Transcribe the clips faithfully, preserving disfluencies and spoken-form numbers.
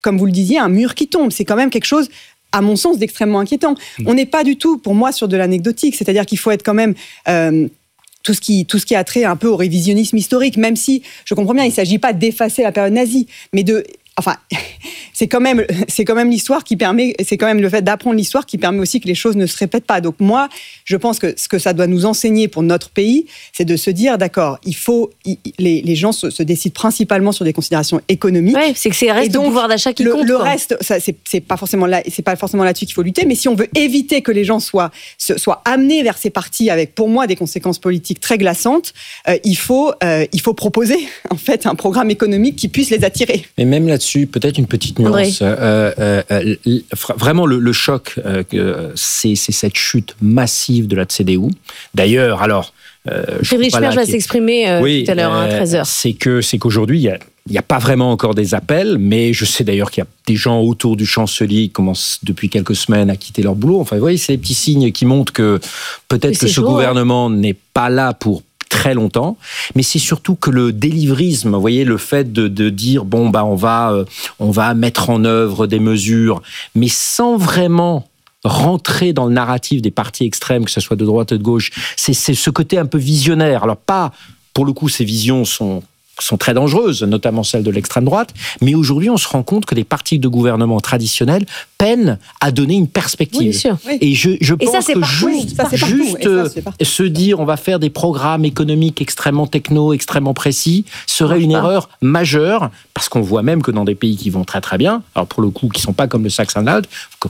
comme vous le disiez, un mur qui tombe. C'est quand même quelque chose, à mon sens, d'extrêmement inquiétant. Mmh. On n'est pas du tout, pour moi, sur de l'anecdotique. C'est-à-dire qu'il faut être quand même... Euh, tout ce qui, tout ce qui a trait un peu au révisionnisme historique, même si, je comprends bien, il ne s'agit pas d'effacer la période nazie, mais de... Enfin, c'est quand même, c'est quand même l'histoire qui permet, c'est quand même le fait d'apprendre l'histoire qui permet aussi que les choses ne se répètent pas. Donc moi, je pense que ce que ça doit nous enseigner pour notre pays, c'est de se dire, d'accord, il faut, il, les, les gens se, se décident principalement sur des considérations économiques. Oui, c'est que c'est le reste du pouvoir d'achat qui le, compte. Le quoi. reste, ça, c'est, c'est pas forcément là, c'est pas forcément là-dessus qu'il faut lutter, mais si on veut éviter que les gens soient, soient amenés vers ces partis avec, pour moi, des conséquences politiques très glaçantes, euh, il faut, euh, il faut proposer, en fait, un programme économique qui puisse les attirer. Et même là-dessus, peut-être une petite nuance. Euh, euh, euh, vraiment, le, le choc, euh, c'est, c'est cette chute massive de la C D U. D'ailleurs, alors... Euh, Friedrich Merz va s'exprimer euh, oui, tout à l'heure, euh, à treize heures. C'est, que, c'est qu'aujourd'hui, il y a... Il n'y a pas vraiment encore des appels, mais je sais d'ailleurs qu'il y a des gens autour du chancelier qui commencent depuis quelques semaines à quitter leur boulot. Enfin, vous voyez, c'est des petits signes qui montrent que peut-être que ce chaud, gouvernement hein. n'est pas là pour très longtemps, mais c'est surtout que le délivrisme, vous voyez, le fait de, de dire bon bah on va euh, on va mettre en œuvre des mesures, mais sans vraiment rentrer dans le narratif des partis extrêmes, que ce soit de droite ou de gauche, c'est, c'est ce côté un peu visionnaire. Alors pas, pour le coup, ces visions sont sont très dangereuses, notamment celles de l'extrême droite, mais aujourd'hui, on se rend compte que les partis de gouvernement traditionnels peinent à donner une perspective. Oui, bien sûr. Et je, je et pense ça, c'est que partout. juste, ça, c'est juste partout. Ça, se dire on va faire des programmes économiques extrêmement techno, extrêmement précis, serait une pas. erreur majeure, parce qu'on voit même que dans des pays qui vont très très bien, alors pour le coup, qui ne sont pas comme le Saxe-Anhalt,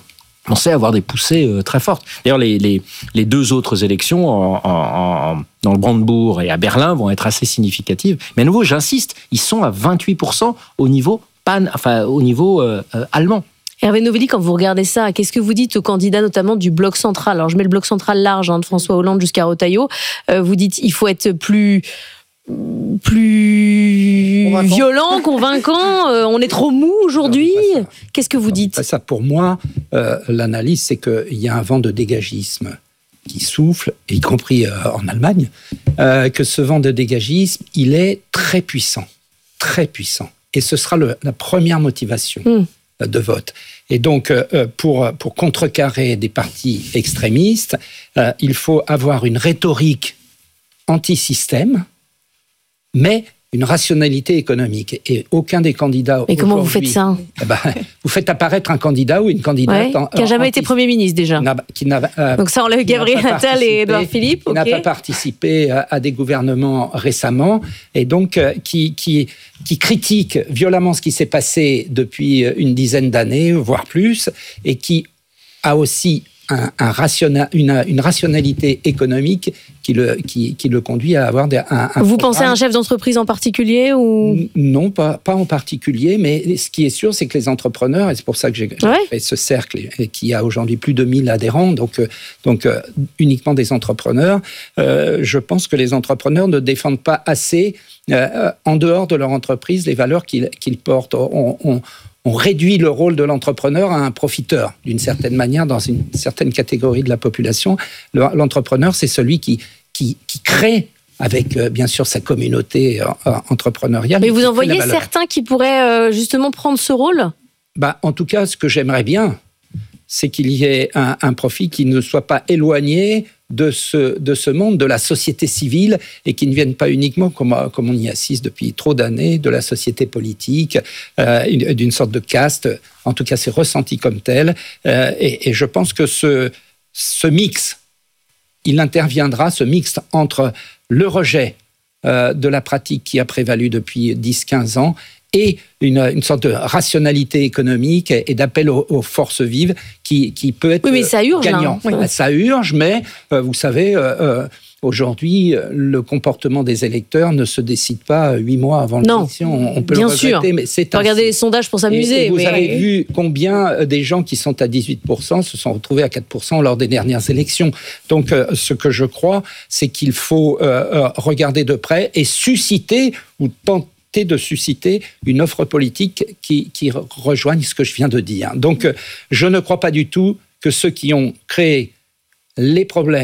on sait avoir des poussées euh, très fortes. D'ailleurs, les, les, les deux autres élections en, en, en, dans le Brandebourg et à Berlin vont être assez significatives. Mais à nouveau, j'insiste, ils sont à vingt-huit pour cent au niveau, pan, enfin, au niveau euh, euh, allemand. Hervé Novelli, quand vous regardez ça, qu'est-ce que vous dites aux candidats notamment du bloc central ? Alors, je mets le bloc central large, hein, de François Hollande jusqu'à Retailleau. Euh, vous dites il faut être plus... plus convaincant. violent, convaincant, euh, on est trop mou aujourd'hui. Qu'est-ce que vous dites ? Ça, pour moi, euh, l'analyse, c'est qu'il y a un vent de dégagisme qui souffle, y compris euh, en Allemagne, euh, que ce vent de dégagisme, il est très puissant, très puissant. Et ce sera le, la première motivation mmh. de vote. Et donc, euh, pour, pour contrecarrer des partis extrémistes, euh, il faut avoir une rhétorique anti-système, mais une rationalité économique. Et aucun des candidats... Mais comment vous faites ça ? eh ben, vous faites apparaître un candidat ou une candidate... Ouais, en, qui n'a jamais anti- été Premier ministre, déjà. N'a, qui n'a, euh, Donc ça, on l'a eu Gabriel Attal et Édouard Philippe. Qui okay. n'a pas participé à, à des gouvernements récemment, et donc euh, qui, qui, qui critique violemment ce qui s'est passé depuis une dizaine d'années, voire plus, et qui a aussi... Un, un rationa, une, une rationalité économique qui le, qui, qui le conduit à avoir des, un, un Vous pensez à un chef d'entreprise en particulier ou... Non, pas, pas en particulier, mais ce qui est sûr, c'est que les entrepreneurs, et c'est pour ça que j'ai, j'ai ouais. fait ce cercle, et qui a aujourd'hui plus de mille adhérents, donc, donc euh, uniquement des entrepreneurs, euh, je pense que les entrepreneurs ne défendent pas assez, euh, en dehors de leur entreprise, les valeurs qu'ils, qu'ils portent. On, on, On réduit le rôle de l'entrepreneur à un profiteur, d'une certaine manière, dans une certaine catégorie de la population. L'entrepreneur, c'est celui qui, qui, qui crée, avec euh, bien sûr sa communauté euh, entrepreneuriale. Mais vous en voyez certains qui pourraient euh, justement prendre ce rôle ? Bah, en tout cas, ce que j'aimerais bien, c'est qu'il y ait un, un profit qui ne soit pas éloigné de ce, de ce monde, de la société civile, et qui ne vienne pas uniquement, comme, comme on y assiste depuis trop d'années, de la société politique, euh, d'une sorte de caste. En tout cas, c'est ressenti comme tel. Euh, et, et je pense que ce, ce mix, il interviendra, ce mix entre le rejet euh, de la pratique qui a prévalu depuis dix à quinze ans et une, une sorte de rationalité économique et, et d'appel aux, aux forces vives qui, qui peut être oui, mais ça urge, gagnant. Hein. Oui. Ça urge, mais euh, vous savez, euh, euh, aujourd'hui, le comportement des électeurs ne se décide pas huit mois avant non, l'élection. On, on peut bien le regretter, sûr. mais c'est regardez les sondages pour s'amuser. Et, et vous mais... avez vu combien des gens qui sont à dix-huit pour cent se sont retrouvés à quatre pour cent lors des dernières élections. Donc, euh, ce que je crois, c'est qu'il faut euh, euh, regarder de près et susciter ou tenter de susciter une offre politique qui, qui rejoigne ce que je viens de dire. Donc, je ne crois pas du tout que ceux qui ont créé les problèmes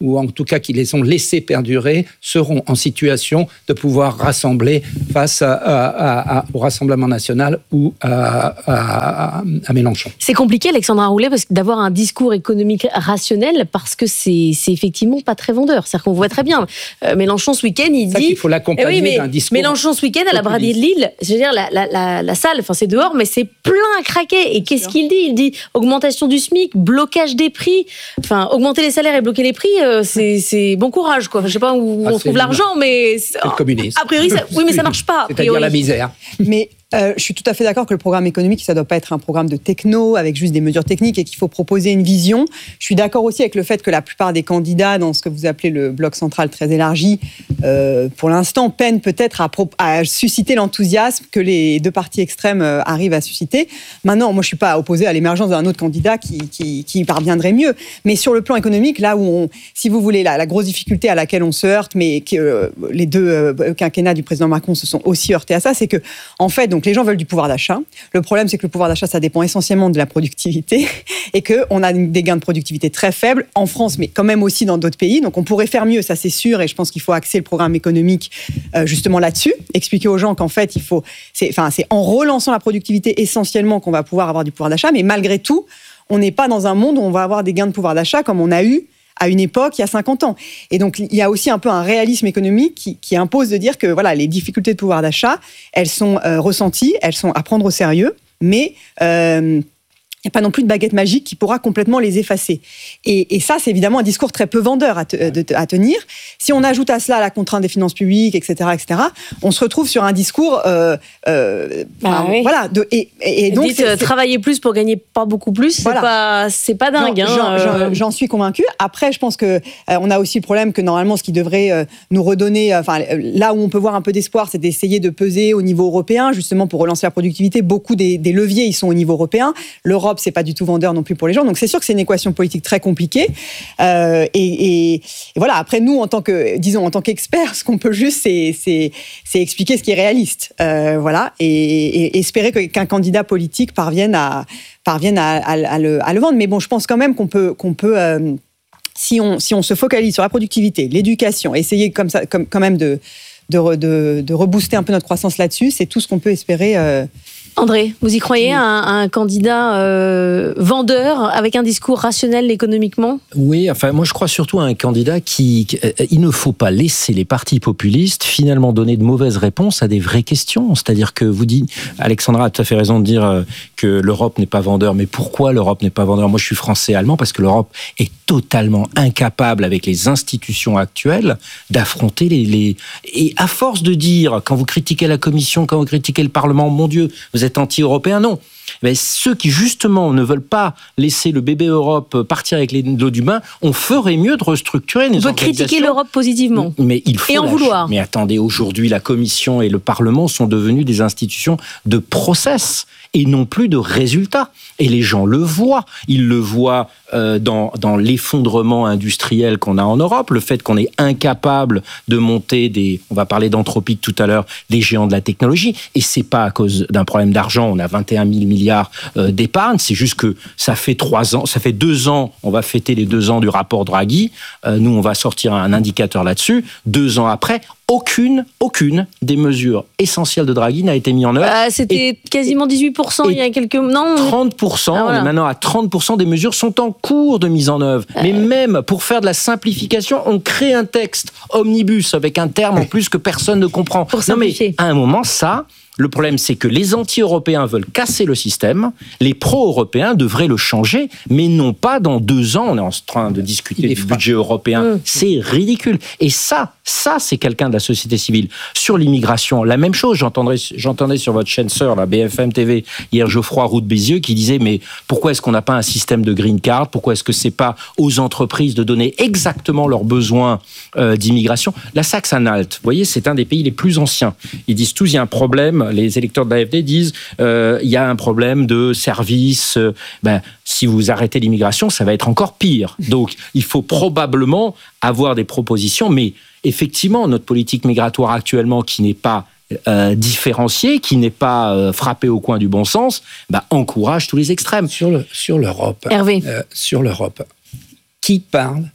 ou en tout cas qui les ont laissés perdurer, seront en situation de pouvoir rassembler face à, à, à, au Rassemblement national ou à, à, à Mélenchon. C'est compliqué, Alexandra Roulet, parce que d'avoir un discours économique rationnel, parce que c'est, c'est effectivement pas très vendeur. C'est-à-dire qu'on voit très bien. Euh, Mélenchon, ce week-end, il ça dit... Il faut l'accompagner eh oui, d'un discours... Mélenchon, ce week-end, à la Brasier de Lille, je veux dire, la, la, la, la salle, enfin c'est dehors, mais c'est plein à craquer. Et qu'est-ce qu'il dit ? Il dit augmentation du SMIC, blocage des prix. Enfin, augmenter les salaires et bloquer les prix, euh, c'est, c'est bon courage, quoi. Je sais pas où ah, on trouve l'argent, mais... C'est le communisme. A priori, ça, oui, mais ça marche pas. C'est-à-dire la misère. Mais euh, je suis tout à fait d'accord que le programme économique, ça ne doit pas être un programme de techno avec juste des mesures techniques et qu'il faut proposer une vision. Je suis d'accord aussi avec le fait que la plupart des candidats dans ce que vous appelez le bloc central très élargi, euh, pour l'instant, peinent peut-être à, pro- à susciter l'enthousiasme que les deux partis extrêmes euh, arrivent à susciter. Maintenant, moi, je ne suis pas opposée à l'émergence d'un autre candidat qui, qui, qui parviendrait mieux. Mais sur le plan économique, là où, on, si vous voulez, la, la grosse difficulté à laquelle on se heurte, mais que euh, les deux euh, quinquennats du président Macron se sont aussi heurtés à ça, c'est que, en fait, donc, les gens veulent du pouvoir d'achat. Le problème, c'est que le pouvoir d'achat, ça dépend essentiellement de la productivité et qu'on a des gains de productivité très faibles en France, mais quand même aussi dans d'autres pays. Donc, on pourrait faire mieux, ça c'est sûr, et je pense qu'il faut axer le programme économique euh, justement là-dessus, expliquer aux gens qu'en fait, il faut, c'est, enfin, c'est en relançant la productivité essentiellement qu'on va pouvoir avoir du pouvoir d'achat, mais malgré tout, on n'est pas dans un monde où on va avoir des gains de pouvoir d'achat comme on a eu à une époque, il y a cinquante ans. Et donc, il y a aussi un peu un réalisme économique qui, qui impose de dire que voilà, les difficultés de pouvoir d'achat, elles sont euh, ressenties, elles sont à prendre au sérieux, mais... Euh, il n'y a pas non plus de baguette magique qui pourra complètement les effacer. Et, et ça, c'est évidemment un discours très peu vendeur à, te, de, à tenir. Si on ajoute à cela la contrainte des finances publiques, et cetera, et cetera, on se retrouve sur un discours... Euh, euh, bah oui. Voilà. De, et, et donc, dites, c'est, travailler plus pour gagner pas beaucoup plus, c'est, voilà. pas, c'est pas dingue. Non, hein, j'en, euh... j'en, j'en suis convaincue. Après, je pense qu'on euh, a aussi le problème que normalement, ce qui devrait euh, nous redonner... Enfin, euh, là où on peut voir un peu d'espoir, c'est d'essayer de peser au niveau européen, justement pour relancer la productivité. Beaucoup des, des leviers, ils sont au niveau européen. L'Europe, c'est pas du tout vendeur non plus pour les gens. Donc, c'est sûr que c'est une équation politique très compliquée. Euh, et, et, et voilà, après, nous, en tant que, disons, en tant qu'experts, ce qu'on peut juste, c'est, c'est, c'est expliquer ce qui est réaliste. Euh, voilà. Et, et espérer que, qu'un candidat politique parvienne à, parvienne à, à, à, le, à le vendre. Mais bon, je pense quand même qu'on peut... Qu'on peut euh, si, on, si on se focalise sur la productivité, l'éducation, essayer comme ça, comme, quand même de, de, de, de rebooster un peu notre croissance là-dessus, c'est tout ce qu'on peut espérer... Euh, André, vous y croyez, un, un candidat euh, vendeur avec un discours rationnel économiquement ? Oui, enfin moi je crois surtout à un candidat qui, qui... Il ne faut pas laisser les partis populistes finalement donner de mauvaises réponses à des vraies questions. C'est-à-dire que vous dites, Alexandra a tout à fait raison de dire que l'Europe n'est pas vendeur, mais pourquoi l'Europe n'est pas vendeur ? Moi je suis français-allemand parce que l'Europe est totalement incapable avec les institutions actuelles d'affronter les, les... Et à force de dire, quand vous critiquez la Commission, quand vous critiquez le Parlement, mon Dieu, vous êtes anti-européen, non. Mais ceux qui justement ne veulent pas laisser le bébé Europe partir avec l'eau du bain, on ferait mieux de restructurer nos organisations. On peut critiquer l'Europe positivement. Mais il faut et en la... vouloir. Mais attendez, aujourd'hui, la Commission et le Parlement sont devenus des institutions de process et non plus de résultats. Et les gens le voient. Ils le voient euh, dans, dans l'effondrement industriel qu'on a en Europe, le fait qu'on est incapable de monter des, on va parler d'Anthropic tout à l'heure, des géants de la technologie. Et c'est pas à cause d'un problème d'argent. On a vingt et un mille milliards euh, d'épargne. C'est juste que ça fait trois ans, ça fait deux ans, on va fêter les deux ans du rapport Draghi. Euh, nous, on va sortir un indicateur là-dessus. Deux ans après, aucune, aucune des mesures essentielles de Draghi n'a été mise en œuvre. Euh, c'était et, quasiment dix-huit pour cent il y a quelques... Non, trente pour cent, ah, voilà. On est maintenant à trente pour cent des mesures sont en cours de mise en œuvre. Euh... Mais même pour faire de la simplification, on crée un texte omnibus avec un terme en plus que personne ne comprend. Pour non mais simplifier. À un moment, ça... Le problème, c'est que les anti-européens veulent casser le système, les pro-européens devraient le changer, mais non pas dans deux ans, on est en train de discuter du budget européen. Mmh. C'est ridicule. Et ça, ça, c'est quelqu'un de la société civile. Sur l'immigration, la même chose, j'entendais, j'entendais sur votre chaîne sœur, la B F M T V, hier Geoffroy Roux de Bézieux, qui disait, mais pourquoi est-ce qu'on n'a pas un système de green card ? Pourquoi est-ce que c'est pas aux entreprises de donner exactement leurs besoins euh, d'immigration ? La Saxe-Anhalt, vous voyez, c'est un des pays les plus anciens. Ils disent tous, il y a un problème. Les électeurs de l'A F D disent euh, il y a un problème de service. Euh, ben, si vous arrêtez l'immigration, ça va être encore pire. Donc, il faut probablement avoir des propositions. Mais effectivement, notre politique migratoire actuellement, qui n'est pas euh, différenciée, qui n'est pas euh, frappée au coin du bon sens, ben, encourage tous les extrêmes. Sur, le, sur l'Europe, Hervé. Euh, sur l'Europe, qui parle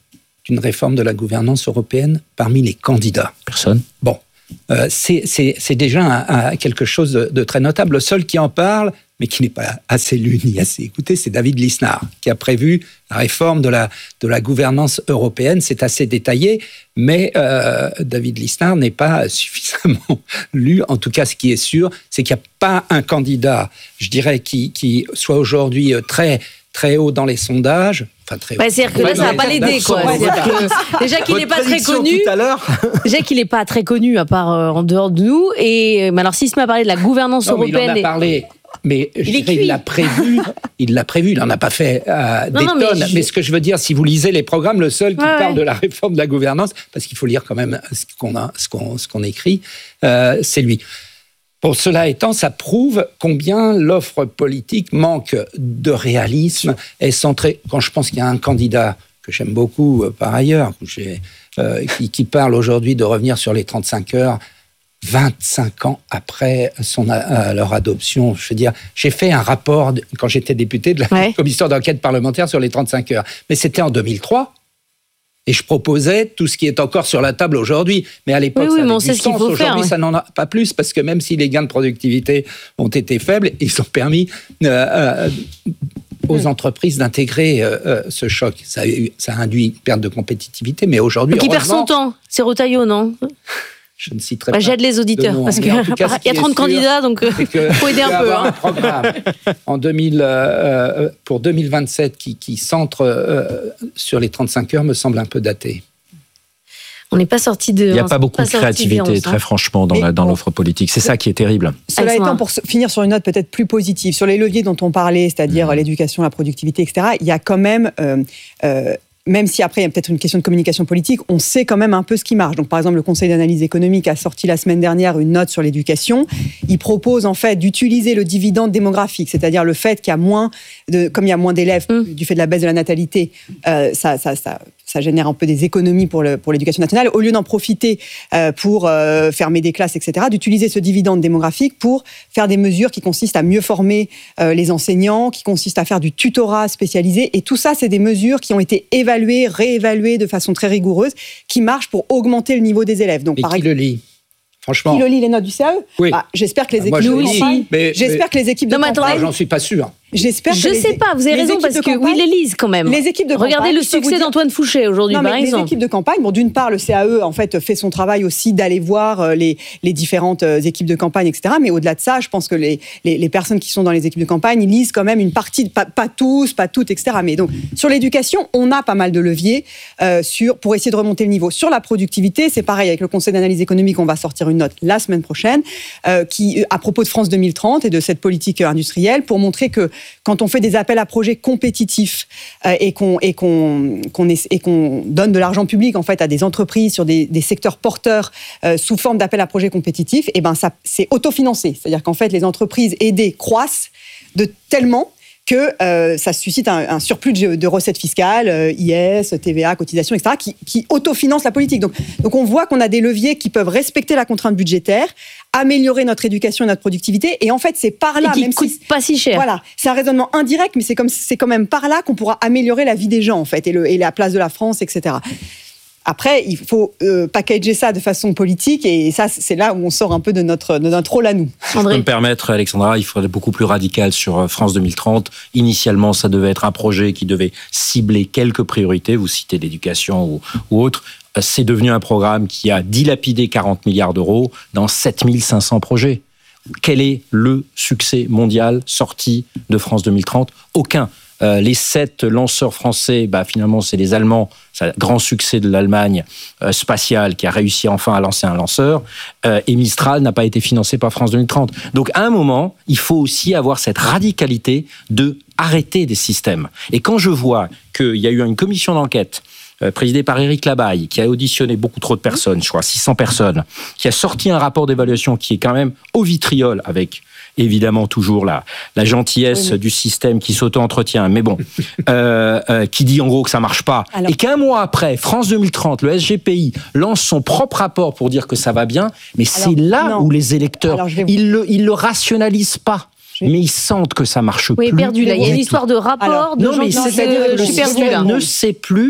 d'une réforme de la gouvernance européenne parmi les candidats? Personne. Bon, euh, c'est, c'est, c'est déjà un, un, quelque chose de, de très notable. Le seul qui en parle, mais qui n'est pas assez lu ni assez écouté, c'est David Lisnard, qui a prévu la réforme de la, de la gouvernance européenne. C'est assez détaillé, mais euh, David Lisnard n'est pas suffisamment lu. En tout cas, ce qui est sûr, c'est qu'il n'y a pas un candidat, je dirais, qui, qui soit aujourd'hui très, très haut dans les sondages. Enfin, très haut. Bah, c'est-à-dire que là, ça ne va pas l'aider, quoi. Que, déjà qu'il n'est pas très connu. Tout à l'heure. Déjà qu'il n'est pas très connu, à part euh, en dehors de nous. Et, mais alors, s'il se met à parler de la gouvernance non, européenne. Mais il en a parlé. Mais je il, dirais, il l'a prévu, il l'a prévu, il n'en a pas fait euh, non, des non, mais tonnes. Je... Mais ce que je veux dire, si vous lisez les programmes, le seul qui ouais, parle ouais. de la réforme de la gouvernance, parce qu'il faut lire quand même ce qu'on a, ce qu'on, ce qu'on écrit, euh, c'est lui. Pour cela étant, ça prouve combien l'offre politique manque de réalisme, est centrée. Quand je pense qu'il y a un candidat que j'aime beaucoup euh, par ailleurs, j'ai, euh, qui, qui parle aujourd'hui de revenir sur les trente-cinq heures. vingt-cinq ans après son, euh, leur adoption. Je veux dire, j'ai fait un rapport, de, quand j'étais député, de la ouais. commission d'enquête parlementaire sur les trente-cinq heures. Mais c'était en deux mille trois. Et je proposais tout ce qui est encore sur la table aujourd'hui. Mais à l'époque, oui, oui, ça avait du sens. Aujourd'hui, faire, ouais. ça n'en a pas plus, parce que même si les gains de productivité ont été faibles, ils ont permis euh, euh, aux mmh. entreprises d'intégrer euh, euh, ce choc. Ça a, eu, ça a induit une perte de compétitivité, mais aujourd'hui... Qui perd son temps? C'est Retailleau, non? Je ne citerai bah, pas. J'aide les auditeurs, nom, parce qu'il y a trente candidats, donc il faut aider un peu. Hein. Un programme en deux mille, euh, pour deux mille vingt-sept qui, qui centre euh, sur les trente-cinq heures me semble un peu daté. On n'est pas sorti de... Il n'y a pas beaucoup de créativité, très franchement, dans, la, dans bon, l'offre politique. C'est ça qui est terrible. Cela étant, pour finir sur une note peut-être plus positive, sur les leviers dont on parlait, c'est-à-dire mmh. l'éducation, la productivité, et cetera, il y a quand même... Euh, euh, même si après il y a peut-être une question de communication politique, on sait quand même un peu ce qui marche. Donc par exemple, le Conseil d'analyse économique a sorti la semaine dernière une note sur l'éducation. Il propose en fait d'utiliser le dividende démographique, c'est-à-dire le fait qu'il y a moins de, comme il y a moins d'élèves mmh. du fait de la baisse de la natalité, euh, ça, ça, ça, ça génère un peu des économies pour, le, pour l'éducation nationale. Au lieu d'en profiter euh, pour euh, fermer des classes, et cetera, d'utiliser ce dividende démographique pour faire des mesures qui consistent à mieux former euh, les enseignants, qui consistent à faire du tutorat spécialisé. Et tout ça, c'est des mesures qui ont été évaluées réévaluer de façon très rigoureuse, qui marche pour augmenter le niveau des élèves. Donc, et par qui exemple, le lit Franchement. Qui le lit les notes du C A E? Oui. Bah, j'espère que les équipes Moi, de campagne. Mais, j'espère mais... que les équipes de non, campagne. Attendez. J'en suis pas sûr. J'espère que je les... sais pas, vous avez raison, parce que campagne, oui, les lisent quand même. Les équipes de Regardez campagne, le succès dire... d'Antoine Fouché aujourd'hui, non, par mais exemple. Les équipes de campagne, bon, d'une part, le C A E en fait fait son travail aussi d'aller voir les, les différentes équipes de campagne, et cetera. Mais au-delà de ça, je pense que les, les, les personnes qui sont dans les équipes de campagne lisent quand même une partie, de, pas, pas tous, pas toutes, et cetera. Mais donc, sur l'éducation, on a pas mal de leviers euh, sur, pour essayer de remonter le niveau. Sur la productivité, c'est pareil, avec le Conseil d'analyse économique, on va sortir une note la semaine prochaine euh, qui, à propos de France deux mille trente et de cette politique industrielle, pour montrer que quand on fait des appels à projets compétitifs euh, et, qu'on, et, qu'on, qu'on est, et qu'on donne de l'argent public en fait, à des entreprises sur des, des secteurs porteurs euh, sous forme d'appels à projets compétitifs, et ben ça, c'est autofinancé. C'est-à-dire qu'en fait, les entreprises aidées croissent de tellement que euh, ça suscite un, un surplus de, de recettes fiscales, euh, I S, T V A, cotisations, et cetera, qui, qui autofinancent la politique. Donc, donc on voit qu'on a des leviers qui peuvent respecter la contrainte budgétaire, améliorer notre éducation et notre productivité. Et en fait, c'est par là, et qui même coûte si pas si cher. Voilà, c'est un raisonnement indirect, mais c'est comme c'est quand même par là qu'on pourra améliorer la vie des gens en fait, et, le, et la place de la France, et cetera. Après, il faut euh, packager ça de façon politique, et ça, c'est là où on sort un peu de notre, de notre rôle à nous. Si André. Je peux me permettre, Alexandra, il faudrait beaucoup plus radical sur France deux mille trente. Initialement, ça devait être un projet qui devait cibler quelques priorités, vous citez l'éducation ou, ou autre. C'est devenu un programme qui a dilapidé quarante milliards d'euros dans sept mille cinq cents projets. Quel est le succès mondial sorti de France deux mille trente? Aucun. Euh, les sept lanceurs français, bah, finalement, c'est les Allemands. C'est un grand succès de l'Allemagne euh, spatiale qui a réussi enfin à lancer un lanceur. Euh, et Mistral n'a pas été financé par France deux mille trente. Donc, à un moment, il faut aussi avoir cette radicalité de arrêter des systèmes. Et quand je vois qu'il y a eu une commission d'enquête euh, présidée par Éric Labaille, qui a auditionné beaucoup trop de personnes, je crois six cents personnes, qui a sorti un rapport d'évaluation qui est quand même au vitriol avec... évidemment toujours la, la gentillesse oui, du système qui s'auto-entretient, mais bon, euh, euh, qui dit en gros que ça marche pas. Alors, et qu'un mois après, France deux mille trente, le S G P I lance son propre rapport pour dire que ça va bien, mais alors, c'est là non. où les électeurs, alors, ils le, ils le rationalisent pas. Mais ils sentent que ça marche oui, plus. Oui, perdu là. Il y a une histoire de rapport, alors, de non, gens mais qui c'est-à-dire que le système ne sait plus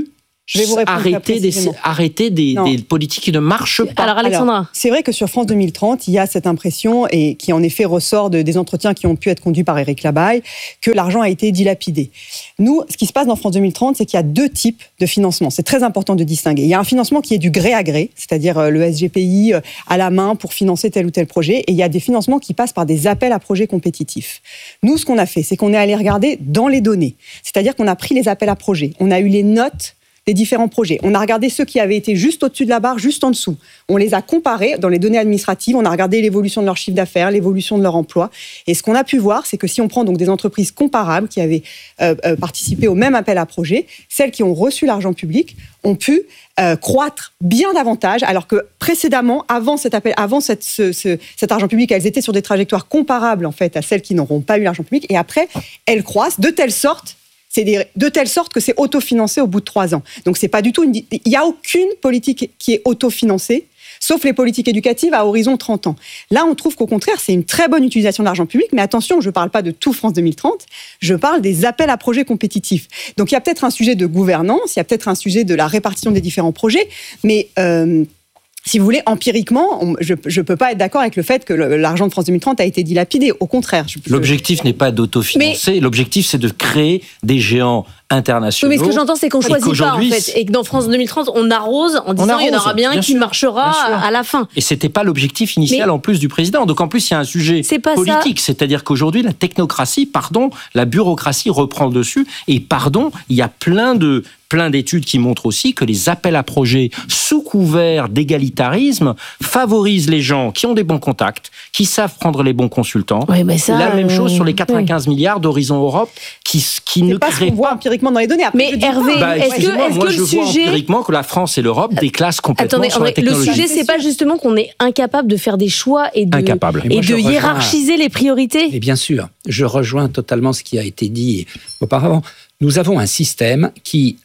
Je vais vous répondre arrêter des, arrêter des, des politiques qui ne marchent pas. Alors, Alexandra. Alors, c'est vrai que sur France deux mille trente, il y a cette impression, et qui en effet ressort de, des entretiens qui ont pu être conduits par Éric Labaille, que l'argent a été dilapidé. Nous, ce qui se passe dans France deux mille trente, c'est qu'il y a deux types de financement. C'est très important de distinguer. Il y a un financement qui est du gré à gré, c'est-à-dire le S G P I à la main pour financer tel ou tel projet, et il y a des financements qui passent par des appels à projets compétitifs. Nous, ce qu'on a fait, c'est qu'on est allé regarder dans les données. C'est-à-dire qu'on a pris les appels à projets, on a eu les notes des différents projets. On a regardé ceux qui avaient été juste au-dessus de la barre, juste en dessous. On les a comparés dans les données administratives, on a regardé l'évolution de leur chiffre d'affaires, l'évolution de leur emploi. Et ce qu'on a pu voir, c'est que si on prend donc des entreprises comparables qui avaient euh, euh, participé au même appel à projet, celles qui ont reçu l'argent public ont pu euh, croître bien davantage, alors que précédemment, avant cet appel, avant cette, ce, ce, cet argent public, elles étaient sur des trajectoires comparables en fait à celles qui n'auront pas eu l'argent public. Et après, elles croissent de telle sorte C'est des, de telle sorte que c'est autofinancé au bout de trois ans. Donc, c'est pas du tout une, il n'y a aucune politique qui est autofinancée, sauf les politiques éducatives à horizon trente ans. Là, on trouve qu'au contraire, c'est une très bonne utilisation de l'argent public, mais attention, je ne parle pas de tout France deux mille trente, je parle des appels à projets compétitifs. Donc, il y a peut-être un sujet de gouvernance, il y a peut-être un sujet de la répartition des différents projets, mais... Euh, Si vous voulez, empiriquement, on, je ne peux pas être d'accord avec le fait que le, l'argent de France deux mille trente a été dilapidé. Au contraire. Je, l'objectif je... n'est pas d'autofinancer. Mais... L'objectif, c'est de créer des géants internationaux. Oui, mais ce que j'entends, c'est qu'on ne choisit pas, en fait. Et que dans France deux mille trente, on arrose en disant qu'il y en aura bien, bien qui sûr, marchera à la fin. Et ce n'était pas l'objectif initial, mais... en plus, du président. Donc, en plus, il y a un sujet politique. Ça. C'est-à-dire qu'aujourd'hui, la technocratie, pardon, la bureaucratie reprend le dessus. Et pardon, il y a plein de... plein d'études qui montrent aussi que les appels à projets sous couvert d'égalitarisme favorisent les gens qui ont des bons contacts, qui savent prendre les bons consultants. Oui, mais ça, la même chose euh... sur les quatre-vingt-quinze oui. milliards d'Horizon Europe qui, qui ne pas créent ce qu'on voit empiriquement dans les données. Après, mais Hervé, bah, est-ce que, est-ce moi, que je le vois sujet... empiriquement que la France et l'Europe déclassent complètement Attendez, sur la technologie. Le sujet, c'est pas justement qu'on est incapable de faire des choix et de, incapable. Et, et de rejoins... hiérarchiser les priorités. Et bien sûr, je rejoins totalement ce qui a été dit auparavant. Nous avons un système qui...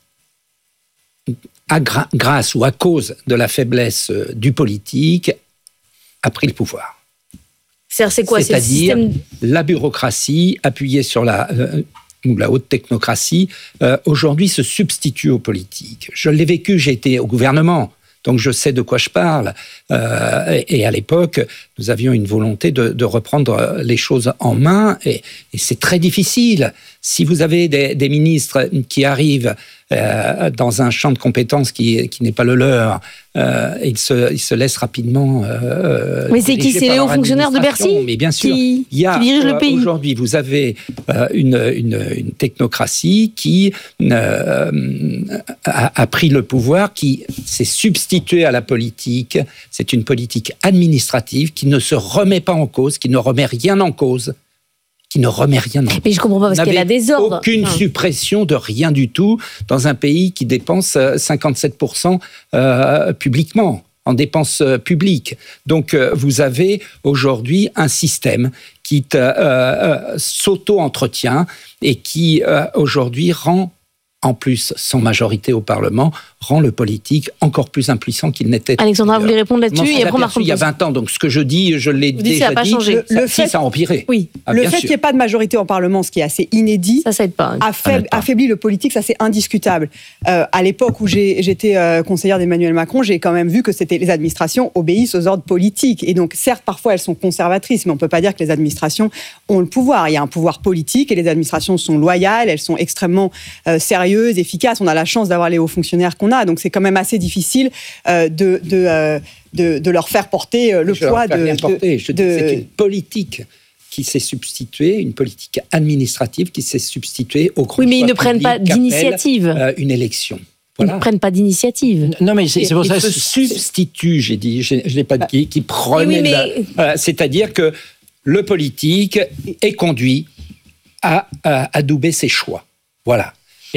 À gra- grâce ou à cause de la faiblesse euh, du politique, a pris le pouvoir. C'est-à-dire, c'est quoi, C'est-à-dire c'est le système... la bureaucratie appuyée sur la, euh, ou la haute technocratie, euh, aujourd'hui se substitue aux politiques. Je l'ai vécu, j'ai été au gouvernement, donc je sais de quoi je parle. Euh, et, et à l'époque, nous avions une volonté de, de reprendre les choses en main, et, et c'est très difficile. Si vous avez des, des ministres qui arrivent euh, dans un champ de compétences qui, qui n'est pas le leur, euh, ils, se, ils se laissent rapidement. Euh, mais c'est qui? C'est les hauts fonctionnaires de Bercy? Mais bien sûr, qui, il y a, qui dirigent le pays. Aujourd'hui, vous avez euh, une, une, une technocratie qui euh, a, a pris le pouvoir, qui s'est substituée à la politique. C'est une politique administrative qui ne se remet pas en cause, qui ne remet rien en cause. qui ne remet rien en cause. Mais je comprends pas, parce qu'il y a des ordres. Aucune enfin. suppression de rien du tout dans un pays qui dépense cinquante-sept pour cent euh, publiquement, en dépenses publiques. Donc, euh, vous avez aujourd'hui un système qui te, euh, euh, s'auto-entretient et qui, euh, aujourd'hui, rend, en plus, sans majorité au Parlement, rend le politique encore plus impuissant qu'il n'était. Alexandra, vous voulez répondre là-dessus et après, il y a vingt ans, donc ce que je dis, je l'ai vous déjà ça a dit. Pas changé. Le, le ça, fait, si, ça a empiré. Oui. Ah, le fait sûr. qu'il n'y ait pas de majorité au Parlement, ce qui est assez inédit, ça, ça aide pas. Affaib, pas. affaiblit le politique, ça c'est indiscutable. Euh, à l'époque où j'ai, j'étais euh, conseillère d'Emmanuel Macron, j'ai quand même vu que c'était les administrations obéissent aux ordres politiques. Et donc, certes, parfois elles sont conservatrices, mais on ne peut pas dire que les administrations ont le pouvoir. Il y a un pouvoir politique et les administrations sont loyales, elles sont extrêmement euh, sérieuses, efficaces. On a la chance d'avoir les hauts fonctionnaires qu'on a, donc c'est quand même assez difficile euh, de, de, euh, de, de leur faire porter euh, le je poids leur de, de, porter. Je de... dis, c'est une politique qui s'est substituée, une politique administrative qui s'est substituée au grand Oui, mais ils ne prennent pas d'initiative. Euh, une élection. Voilà. Ils ne prennent pas d'initiative. Non, mais c'est, c'est pour ça que se substitue, j'ai dit, je, je n'ai pas dit, qui prenait. Oui, mais... la, euh, c'est-à-dire que le politique est conduit à, à adouber ses choix. Voilà.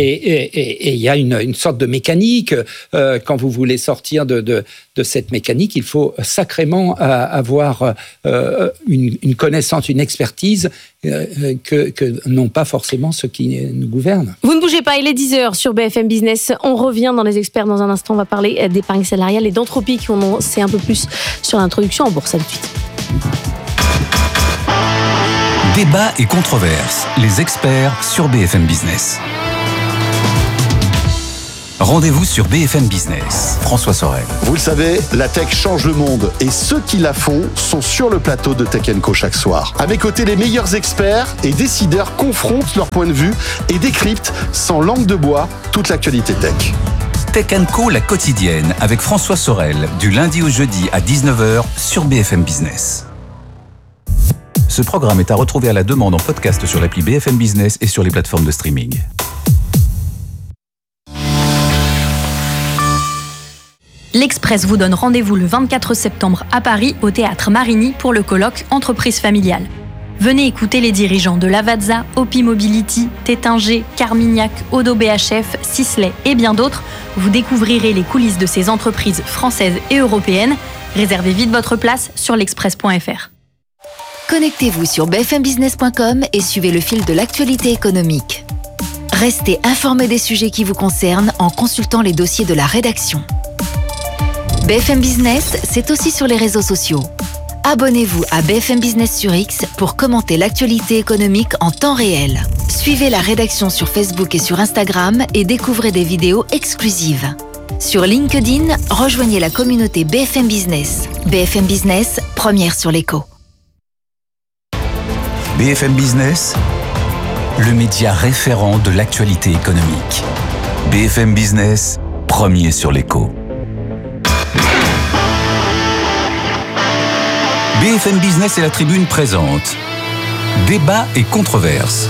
Et il y a une, une sorte de mécanique. Euh, quand vous voulez sortir de, de, de cette mécanique, il faut sacrément euh, avoir euh, une, une connaissance, une expertise euh, que, que n'ont pas forcément ceux qui nous gouvernent. Vous ne bougez pas, il est dix heures sur B F M Business. On revient dans les experts dans un instant. On va parler d'épargne salariale et d'entropie qui en sait un peu plus sur l'introduction en bourse. À tout de suite. Débat et controverse. Les experts sur B F M Business. Rendez-vous sur B F M Business. François Sorel. Vous le savez, la tech change le monde et ceux qui la font sont sur le plateau de Tech and Co chaque soir. À mes côtés, les meilleurs experts et décideurs confrontent leur point de vue et décryptent sans langue de bois toute l'actualité tech. Tech and Co, la quotidienne, avec François Sorel, du lundi au jeudi à dix-neuf heures sur B F M Business. Ce programme est à retrouver à la demande en podcast sur l'appli B F M Business et sur les plateformes de streaming. L'Express vous donne rendez-vous le vingt-quatre septembre à Paris, au Théâtre Marigny, pour le colloque Entreprise familiale. Venez écouter les dirigeants de Lavazza, Opi Mobility, Tétinger, Carmignac, Odo B H F, Sisley et bien d'autres. Vous découvrirez les coulisses de ces entreprises françaises et européennes. Réservez vite votre place sur l'express point f r. Connectez-vous sur b f m business point com et suivez le fil de l'actualité économique. Restez informés des sujets qui vous concernent en consultant les dossiers de la rédaction. B F M Business, c'est aussi sur les réseaux sociaux. Abonnez-vous à B F M Business sur X pour commenter l'actualité économique en temps réel. Suivez la rédaction sur Facebook et sur Instagram et découvrez des vidéos exclusives. Sur LinkedIn, rejoignez la communauté B F M Business. B F M Business, première sur l'écho. B F M Business, le média référent de l'actualité économique. B F M Business, premier sur l'écho. B F M Business et la Tribune présentent Débat et controverses.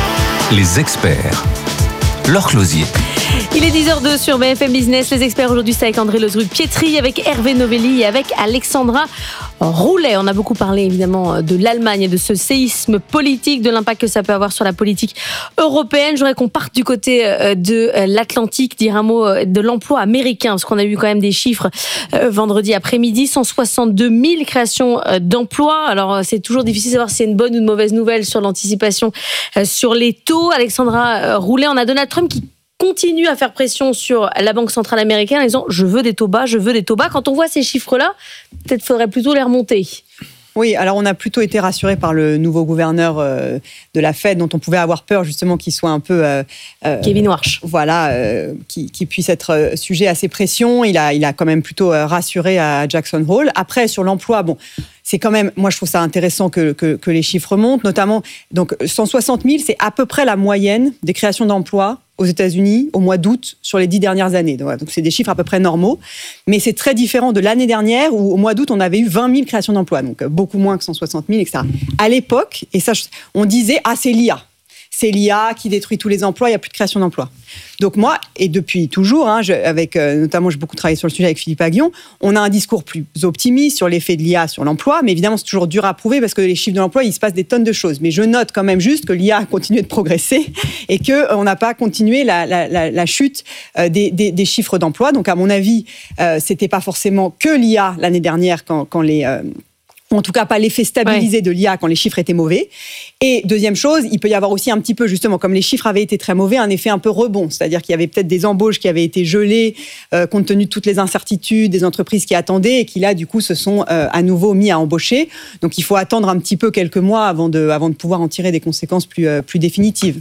Les experts. Laure Closier. Il est dix heures deux sur B F M Business. Les experts aujourd'hui, c'est avec André Lezrude-Pietri, avec Hervé Novelli et avec Alexandra Roulet. On a beaucoup parlé évidemment de l'Allemagne et de ce séisme politique, de l'impact que ça peut avoir sur la politique européenne. Je voudrais qu'on parte du côté de l'Atlantique, dire un mot de l'emploi américain, parce qu'on a eu quand même des chiffres vendredi après-midi, cent soixante-deux mille créations d'emplois. Alors c'est toujours difficile de savoir si c'est une bonne ou une mauvaise nouvelle sur l'anticipation sur les taux. Alexandra Roulet, on a Donald Trump qui continue à faire pression sur la Banque centrale américaine en disant « je veux des taux bas, je veux des taux bas ». Quand on voit ces chiffres-là, peut-être faudrait plutôt les remonter. Oui, alors on a plutôt été rassurés par le nouveau gouverneur euh, de la Fed, dont on pouvait avoir peur justement qu'il soit un peu... Euh, euh, Kevin Warsh. Voilà, euh, qui, qui puisse être sujet à ces pressions. Il a, il a quand même plutôt rassuré à Jackson Hole. Après, sur l'emploi, bon... C'est quand même, moi je trouve ça intéressant que, que, que les chiffres montent, notamment donc cent soixante mille, c'est à peu près la moyenne des créations d'emplois aux États-Unis au mois d'août sur les dix dernières années. Donc c'est des chiffres à peu près normaux, mais c'est très différent de l'année dernière où au mois d'août on avait eu vingt mille créations d'emplois, donc beaucoup moins que cent soixante mille, et cetera. À l'époque, et ça, on disait ah c'est l'I A. C'est l'I A qui détruit tous les emplois, il n'y a plus de création d'emplois. Donc moi, et depuis toujours, hein, je, avec, euh, notamment j'ai beaucoup travaillé sur le sujet avec Philippe Aghion, on a un discours plus optimiste sur l'effet de l'I A sur l'emploi, mais évidemment c'est toujours dur à prouver parce que les chiffres de l'emploi, il se passe des tonnes de choses. Mais je note quand même juste que l'I A a continué de progresser et qu'on euh, n'a pas continué la, la, la, la chute euh, des, des, des chiffres d'emploi. Donc à mon avis, euh, c'était pas forcément que l'I A l'année dernière quand, quand les... Euh, en tout cas pas l'effet stabilisé ouais. de l'I A quand les chiffres étaient mauvais. Et deuxième chose, il peut y avoir aussi un petit peu, justement, comme les chiffres avaient été très mauvais, un effet un peu rebond. C'est-à-dire qu'il y avait peut-être des embauches qui avaient été gelées euh, compte tenu de toutes les incertitudes des entreprises qui attendaient et qui, là, du coup, se sont euh, à nouveau mis à embaucher. Donc, il faut attendre un petit peu quelques mois avant de, avant de pouvoir en tirer des conséquences plus, euh, plus définitives.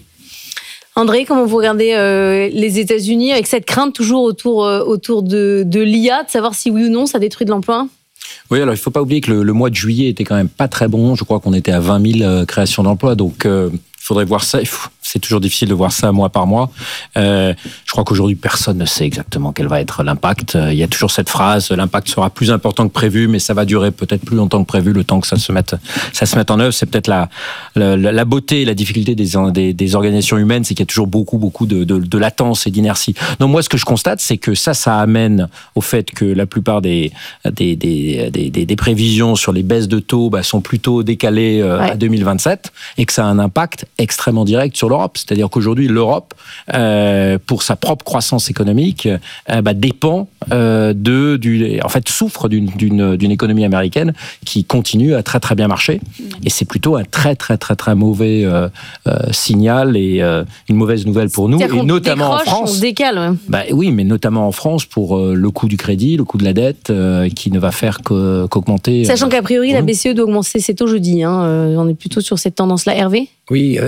André, comment vous regardez euh, les États-Unis avec cette crainte toujours autour, euh, autour de, de l'I A, de savoir si oui ou non ça détruit de l'emploi ? Oui, alors il ne faut pas oublier que le, le mois de juillet était quand même pas très bon. Je crois qu'on était à vingt mille euh, créations d'emplois. Donc, euh, il faudrait voir ça. C'est toujours difficile de voir ça mois par mois. Euh, je crois qu'aujourd'hui, personne ne sait exactement quel va être l'impact. Il y a toujours cette phrase, l'impact sera plus important que prévu, mais ça va durer peut-être plus longtemps que prévu, le temps que ça se mette, ça se mette en œuvre. C'est peut-être la, la, la beauté et la difficulté des, des, des organisations humaines, c'est qu'il y a toujours beaucoup, beaucoup de, de, de latence et d'inertie. Donc moi, ce que je constate, c'est que ça, ça amène au fait que la plupart des, des, des, des, des, des prévisions sur les baisses de taux bah, sont plutôt décalées euh, ouais. à deux mille vingt-sept et que ça a un impact extrêmement direct sur l'Europe. C'est-à-dire qu'aujourd'hui, l'Europe, euh, pour sa propre croissance économique, euh, bah, dépend euh, de, du, en fait, souffre d'une, d'une, d'une économie américaine qui continue à très très bien marcher. Et c'est plutôt un très très très très mauvais euh, euh, signal et euh, une mauvaise nouvelle pour nous, et notamment décroche, en France. On décale, ouais. Bah oui, mais notamment en France pour euh, le coût du crédit, le coût de la dette, euh, qui ne va faire qu'augmenter. Sachant euh, qu'a priori, la B C E doit augmenter ses taux jeudi. Hein, euh, on est plutôt sur cette tendance-là, Hervé. Oui, euh,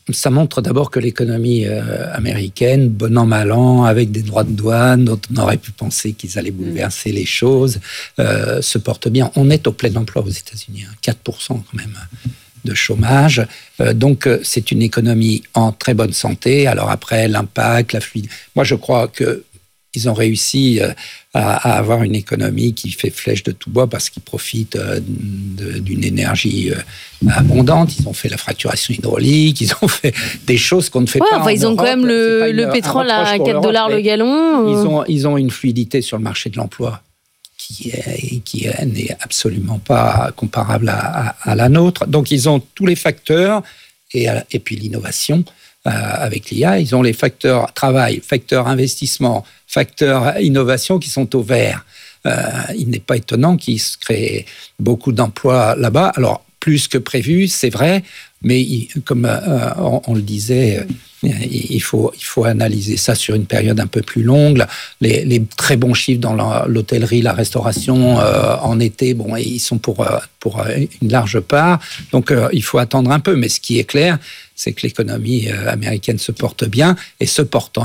ça montre d'abord que l'économie euh, américaine, bon an, mal an, avec des droits de douane dont on aurait pu penser qu'ils allaient bouleverser mmh. les choses, euh, se porte bien. On est au plein emploi aux États-Unis, hein, quatre pour cent quand même de chômage. Euh, donc, euh, c'est une économie en très bonne santé. Alors après, l'impact, la fluidité. Moi, je crois que ils ont réussi euh, à, à avoir une économie qui fait flèche de tout bois parce qu'ils profitent euh, de, d'une énergie euh, abondante. Ils ont fait la fracturation hydraulique, ils ont fait des choses qu'on ne fait ouais, pas enfin, en ils ont Europe. quand même le, le une, pétrole à quatre dollars le gallon. Ils ont, ils ont une fluidité sur le marché de l'emploi qui est, qui est, n'est absolument pas comparable à, à, à la nôtre. Donc, ils ont tous les facteurs et, et puis l'innovation. Euh, avec l'I A, ils ont les facteurs travail, facteurs investissement, facteurs innovation qui sont au vert. Euh, il n'est pas étonnant qu'il se crée beaucoup d'emplois là-bas. Alors, plus que prévu, c'est vrai, mais il, comme euh, on, on le disait, euh, il, faut, il faut analyser ça sur une période un peu plus longue. Les, les très bons chiffres dans la, l'hôtellerie, la restauration euh, en été, bon, ils sont pour, euh, pour une large part. Donc, euh, il faut attendre un peu. Mais ce qui est clair, c'est que l'économie américaine se porte bien, et se portant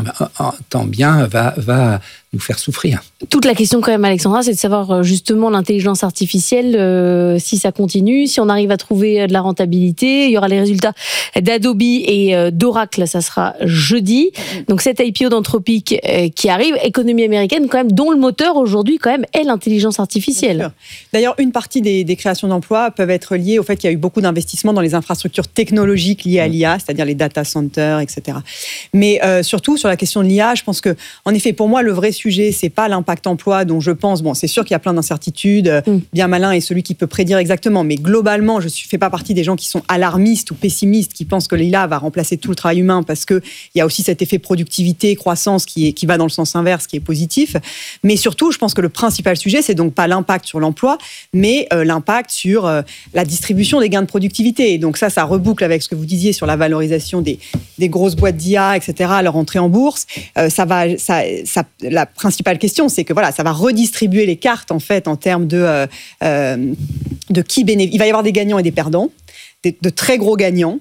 bien va, va nous faire souffrir. Toute la question quand même, Alexandra, c'est de savoir justement l'intelligence artificielle, euh, si ça continue, si on arrive à trouver de la rentabilité. Il y aura les résultats d'Adobe et euh, d'Oracle, ça sera jeudi. Donc cette I P O d'Anthropic euh, qui arrive, économie américaine quand même, dont le moteur aujourd'hui quand même est l'intelligence artificielle. D'ailleurs, une partie des, des créations d'emplois peuvent être liées au fait qu'il y a eu beaucoup d'investissements dans les infrastructures technologiques liées à l'I A, c'est-à-dire les data centers, et cetera. Mais euh, surtout, sur la question de l'I A, je pense que, en effet, pour moi, le vrai sujet, c'est pas l'impact emploi dont je pense. Bon, c'est sûr qu'il y a plein d'incertitudes. Mm. Bien malin est celui qui peut prédire exactement. Mais globalement, je ne fais pas partie des gens qui sont alarmistes ou pessimistes, qui pensent que l'I A va remplacer tout le travail humain, parce qu'il y a aussi cet effet productivité, croissance qui, est, qui va dans le sens inverse, qui est positif. Mais surtout, je pense que le principal sujet, c'est donc pas l'impact sur l'emploi, mais euh, l'impact sur euh, la distribution des gains de productivité. Et donc ça, ça reboucle avec ce que vous disiez sur la valorisation des, des grosses boîtes d'I A, et cetera, à leur entrée en bourse. Euh, ça va, ça, ça, la principale question, c'est que voilà, ça va redistribuer les cartes en fait en termes de, euh, euh, de qui bénéficie. Il va y avoir des gagnants et des perdants, des, de très gros gagnants.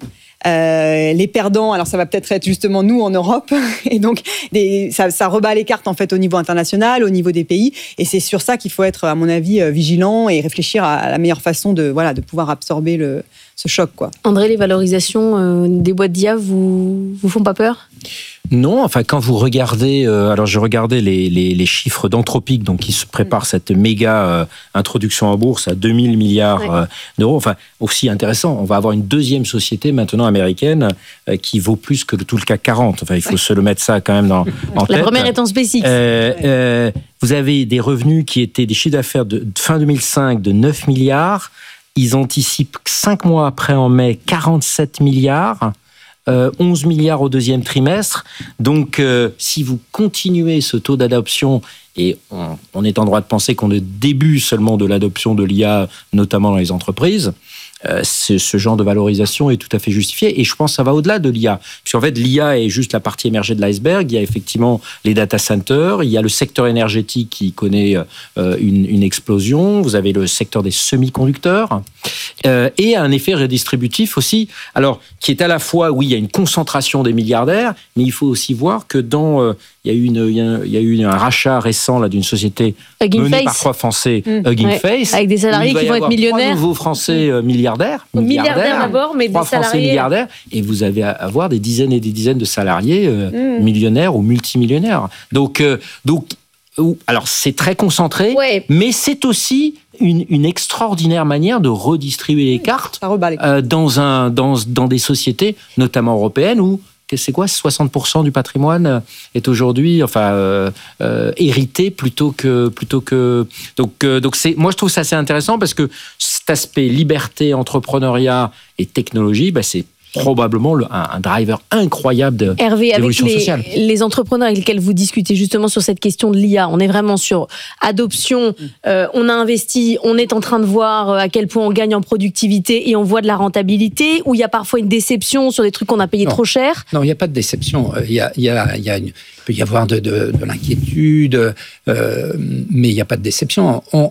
Euh, les perdants, alors ça va peut-être être justement nous en Europe, et donc des, ça, ça rebat les cartes en fait au niveau international, au niveau des pays, et c'est sur ça qu'il faut être, à mon avis, vigilant et réfléchir à, à la meilleure façon de voilà de pouvoir absorber le, ce choc, quoi. André, les valorisations euh, des boîtes d'I A vous vous font pas peur ? Non, enfin quand vous regardez, euh, alors j'ai regardé les, les, les chiffres d'Anthropic, donc qui se prépare cette méga euh, introduction en bourse à deux mille milliards ouais. euh, d'euros. Enfin aussi intéressant, on va avoir une deuxième société maintenant américaine euh, qui vaut plus que tout le C A C quarante. Enfin il faut ouais. se le mettre ça quand même dans, en tête. La première étant SpaceX. Euh, euh, vous avez des revenus qui étaient des chiffres d'affaires de, de fin deux mille cinq de neuf milliards. Ils anticipent cinq mois après, en mai, quarante-sept milliards. Euh, onze milliards au deuxième trimestre. Donc, euh, si vous continuez ce taux d'adoption, et on, on est en droit de penser qu'on est au début seulement de l'adoption de l'I A, notamment dans les entreprises, euh, ce, ce genre de valorisation est tout à fait justifié. Et je pense que ça va au-delà de l'I A. Puisqu'en fait, l'I A est juste la partie émergée de l'iceberg. Il y a effectivement les data centers, il y a le secteur énergétique qui connaît euh, une, une explosion, vous avez le secteur des semi-conducteurs, euh, et un effet redistributif aussi, alors qui est à la fois, oui, il y a une concentration des milliardaires, mais il faut aussi voir que dans... Euh, il y a eu, une, il y a, il y a eu un rachat récent là, d'une société Hugging menée Face. par trois Français, mmh. Hugging ouais. Face. Avec des salariés qui vont être millionnaires. Trois nouveaux Français euh, milliardaires. Milliardaires, milliardaires d'abord, mais trois des salariés. Français milliardaires. Et vous allez avoir des dizaines et des dizaines de salariés euh, mmh. millionnaires ou multimillionnaires. Donc, euh, donc alors c'est très concentré, ouais. mais c'est aussi une, une extraordinaire manière de redistribuer les cartes Ça rebat les cartes. Euh, dans, un, dans, dans des sociétés, notamment européennes, où c'est quoi, soixante pour cent du patrimoine est aujourd'hui, enfin, euh, euh, hérité plutôt que, plutôt que. Donc, euh, donc c'est, moi je trouve ça assez intéressant parce que cet aspect liberté, entrepreneuriat et technologie, bah, c'est probablement le, un, un driver incroyable de Hervé, d'évolution avec les, sociale. les entrepreneurs avec lesquels vous discutez justement sur cette question de l'I A, on est vraiment sur adoption, euh, on a investi, on est en train de voir à quel point on gagne en productivité et on voit de la rentabilité, ou il y a parfois une déception sur des trucs qu'on a payés non. trop cher. Non, il n'y a pas de déception. Il y a, il y a, il y a une, il peut y avoir de, de, de l'inquiétude, euh, mais il n'y a pas de déception. On,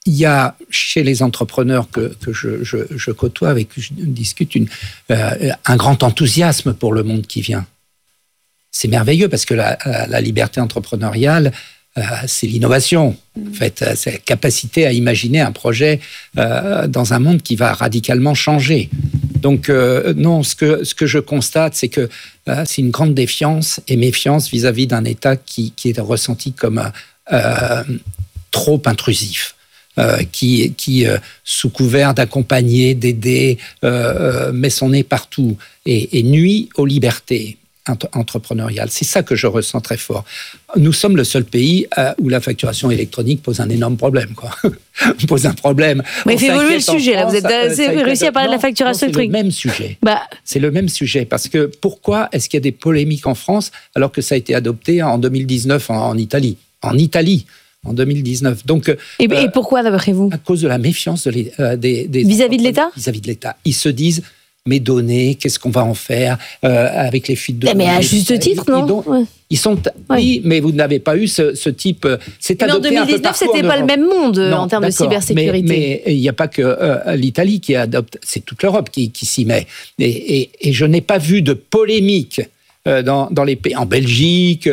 il y a chez les entrepreneurs que, que je, je, je côtoie, avec qui je discute, une, euh, un grand enthousiasme pour le monde qui vient. C'est merveilleux parce que la, la liberté entrepreneuriale, euh, c'est l'innovation. En fait, c'est la capacité à imaginer un projet euh, dans un monde qui va radicalement changer. Donc, euh, non, ce que, ce que je constate, c'est que euh, c'est une grande défiance et méfiance vis-à-vis d'un État qui, qui est ressenti comme euh, trop intrusif. Euh, qui, qui euh, sous couvert d'accompagner, d'aider, euh, met son nez partout et, et nuit aux libertés entrepreneuriales. C'est ça que je ressens très fort. Nous sommes le seul pays euh, où la facturation électronique pose un énorme problème, quoi. pose un problème. Mais il fait évoluer le sujet, là. Vous avez réussi à parler non, de la facturation non, électronique. C'est le même sujet. Bah. C'est le même sujet. Parce que pourquoi est-ce qu'il y a des polémiques en France alors que ça a été adopté en deux mille dix-neuf en, en Italie? En Italie en deux mille dix-neuf. Donc, et, euh, et pourquoi, d'après vous? À cause de la méfiance de les, euh, des, des vis-à-vis de l'État. Vis-à-vis de l'État. Ils se disent, mes données, qu'est-ce qu'on va en faire euh, avec les fuites de données? Mais à juste titre, non? donc, ouais. Ils sont, ouais. Oui, mais vous n'avez pas eu ce, ce type. C'est mais en deux mille dix-neuf, c'était pas le même monde non, en termes de cybersécurité. Mais il n'y a pas que euh, l'Italie qui adopte, c'est toute l'Europe qui, qui s'y met. Et, et, et je n'ai pas vu de polémique. Dans, dans les pays, en Belgique,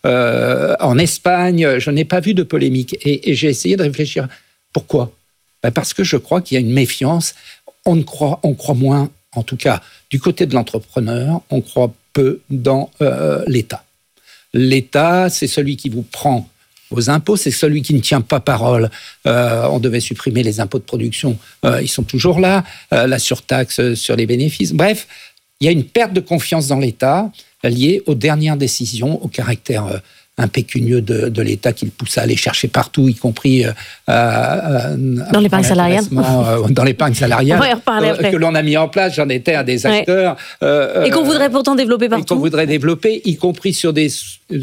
euh, en Espagne, je n'ai pas vu de polémique. Et, et j'ai essayé de réfléchir. Pourquoi? Ben parce que je crois qu'il y a une méfiance. On, ne croit, on croit moins, en tout cas, du côté de l'entrepreneur, on croit peu dans euh, l'État. L'État, c'est celui qui vous prend vos impôts, c'est celui qui ne tient pas parole. Euh, on devait supprimer les impôts de production. Euh, ils sont toujours là. Euh, la surtaxe sur les bénéfices. Bref, il y a une perte de confiance dans l'État liée aux dernières décisions, au caractère euh, impécunieux de, de l'État qui le pousse à aller chercher partout, y compris euh, euh, dans l'épargne salariale. Euh, dans l'épargne salariale euh, que l'on a mis en place. J'en étais un des acteurs. Ouais. Euh, et qu'on voudrait pourtant développer partout. Et qu'on voudrait développer, y compris sur des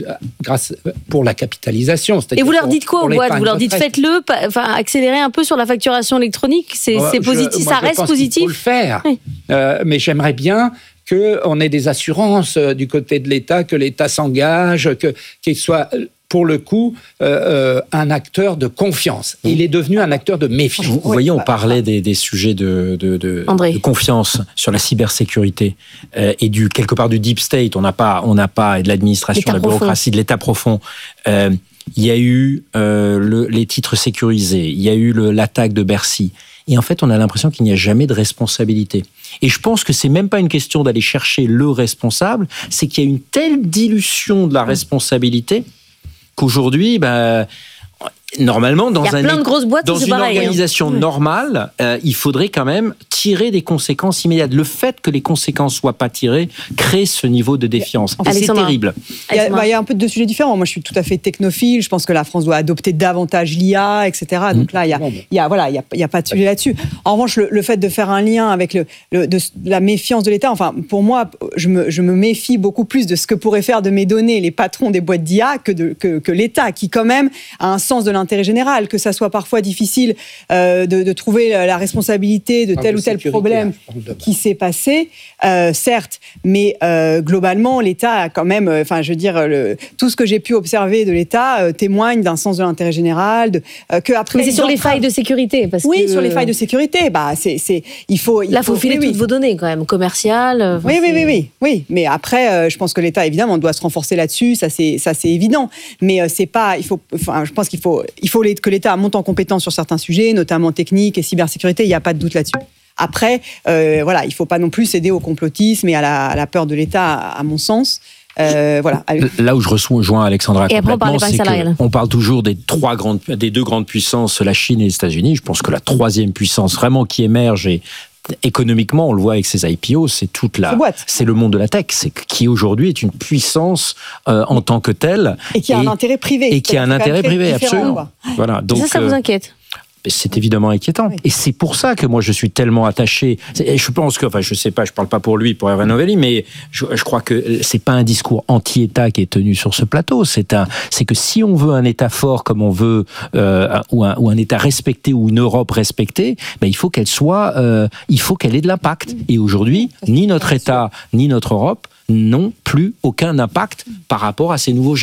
grâce pour la capitalisation. Et vous leur dites quoi aux boîtes? Vous leur dites faites-le, enfin accélérez un peu sur la facturation électronique. C'est moi, positif, je, moi, ça reste positif. Il faut le faire, oui. euh, mais j'aimerais bien qu'on ait des assurances euh, du côté de l'État, que l'État s'engage, que, qu'il soit, pour le coup, euh, euh, un acteur de confiance. Il est devenu un acteur de méfiance. Vous voyez, on parlait des, des sujets de, de, de, de confiance sur la cybersécurité euh, et du, quelque part du deep state. On n'a pas, on n'a pas, et de l'administration, de la bureaucratie, de l'État profond. Euh, il y a eu euh, le, les titres sécurisés, il y a eu le, l'attaque de Bercy. Et en fait, on a l'impression qu'il n'y a jamais de responsabilité. Et je pense que c'est même pas une question d'aller chercher le responsable, c'est qu'il y a une telle dilution de la responsabilité qu'aujourd'hui, ben, normalement, dans, un, de grosses boîtes dans une pareil, organisation hein. normale, euh, il faudrait quand même tirer des conséquences immédiates. Le fait que les conséquences soient pas tirées crée ce niveau de défiance. Et c'est terrible. Il y, a, bah, il y a un peu deux sujets différents. Moi, je suis tout à fait technophile. Je pense que la France doit adopter davantage l'I A, et cetera. Donc mmh. là, il y a, il y a, voilà, il y a, il y a pas de sujet là-dessus. En revanche, le, le fait de faire un lien avec le, le, de, de la méfiance de l'État, enfin, pour moi, je me, je me méfie beaucoup plus de ce que pourraient faire de mes données les patrons des boîtes d'I A que, de, que, que l'État, qui quand même a un sens de l'intérêt général, que ça soit parfois difficile euh, de, de trouver la responsabilité de tel ou tel problème qui s'est passé, euh, certes, mais euh, globalement, l'État a quand même, enfin, euh, je veux dire, le, tout ce que j'ai pu observer de l'État euh, témoigne d'un sens de l'intérêt général, de, euh, que après. Mais c'est sur les failles de sécurité, parce oui, que... sur les failles de sécurité, bah, c'est, c'est, il faut. Il Là, faut, faut filer oui, toutes oui. vos données quand même, commerciales. Oui, oui, oui, oui, oui. Mais après, euh, je pense que l'État, évidemment, doit se renforcer là-dessus. Ça, c'est, ça, c'est évident. Mais euh, c'est pas, il faut, enfin, je pense qu'il faut, il faut que l'État monte en compétence sur certains sujets, notamment technique et cybersécurité. Il n'y a pas de doute là-dessus. Après, euh, voilà, il ne faut pas non plus céder au complotisme et à la, à la peur de l'État, à, à mon sens. Euh, voilà. Là où je rejoins Alexandra et complètement, on c'est qu'on parle toujours des trois grandes, des deux grandes puissances, la Chine et les États-Unis. Je pense que la troisième puissance vraiment qui émerge et économiquement, on le voit avec ces I P O, c'est toute la, c'est le monde de la tech, c'est qui aujourd'hui est une puissance euh, en tant que telle et qui a et, un intérêt privé, et qui a un intérêt privé, absolument. Quoi. Voilà. Donc ça, ça vous inquiète? C'est évidemment inquiétant. Oui. Et c'est pour ça que moi, je suis tellement attaché. Je pense que, enfin, je sais pas, je parle pas pour lui, pour Hervé Novelli, mais je, je crois que c'est pas un discours anti-État qui est tenu sur ce plateau. C'est un, c'est que si on veut un État fort comme on veut, euh, ou, un, ou un État respecté ou une Europe respectée, ben, il faut qu'elle soit, euh, il faut qu'elle ait de l'impact. Et aujourd'hui, ni notre État, ni notre Europe n'ont plus aucun impact par rapport à ces nouveaux géants.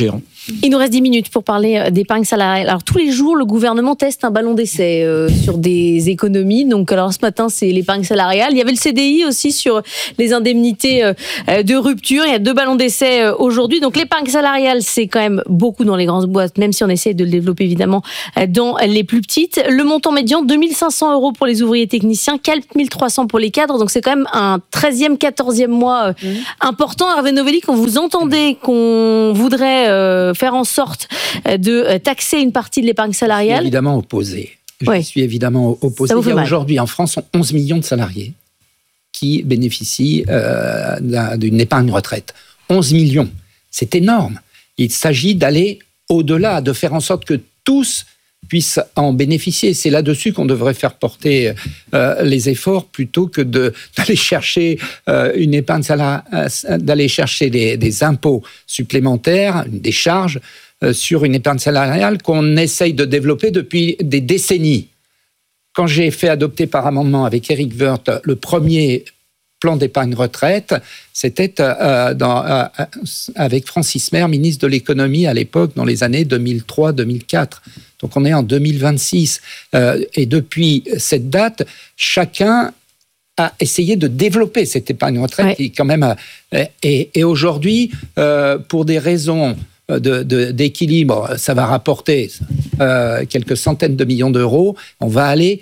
Il nous reste dix minutes pour parler d'épargne salariale. Alors tous les jours, le gouvernement teste un ballon d'essai euh, sur des économies. Donc alors ce matin, c'est l'épargne salariale. Il y avait le C D I aussi sur les indemnités euh, de rupture. Il y a deux ballons d'essai euh, aujourd'hui. Donc l'épargne salariale, c'est quand même beaucoup dans les grandes boîtes, même si on essaie de le développer évidemment euh, dans les plus petites. Le montant médian, deux mille cinq cents euros pour les ouvriers techniciens, quatre mille trois cents pour les cadres. Donc c'est quand même un treizième, quatorzième mois euh, mmh. important. Hervé Novelli, quand vous entendez qu'on voudrait euh, faire en sorte de taxer une partie de l'épargne salariale. Je suis évidemment opposé. Je oui. suis évidemment opposé. Il y a aujourd'hui en France onze millions de salariés qui bénéficient euh, d'une épargne retraite. onze millions, c'est énorme. Il s'agit d'aller au-delà, de faire en sorte que tous puissent en bénéficier. C'est là-dessus qu'on devrait faire porter euh, les efforts plutôt que de, d'aller chercher euh, une épargne salariale, euh, d'aller chercher des, des impôts supplémentaires, des charges euh, sur une épargne salariale qu'on essaye de développer depuis des décennies. Quand j'ai fait adopter par amendement avec Éric Woerth le premier plan d'épargne retraite, c'était euh, dans, euh, avec Francis Mer, ministre de l'économie à l'époque, dans les années deux mille trois deux mille quatre. Donc on est en deux mille vingt-six. Euh, et depuis cette date, chacun a essayé de développer cette épargne retraite. Ouais. Qui quand même, euh, et, et aujourd'hui, euh, pour des raisons de, de, d'équilibre, ça va rapporter euh, quelques centaines de millions d'euros. On va aller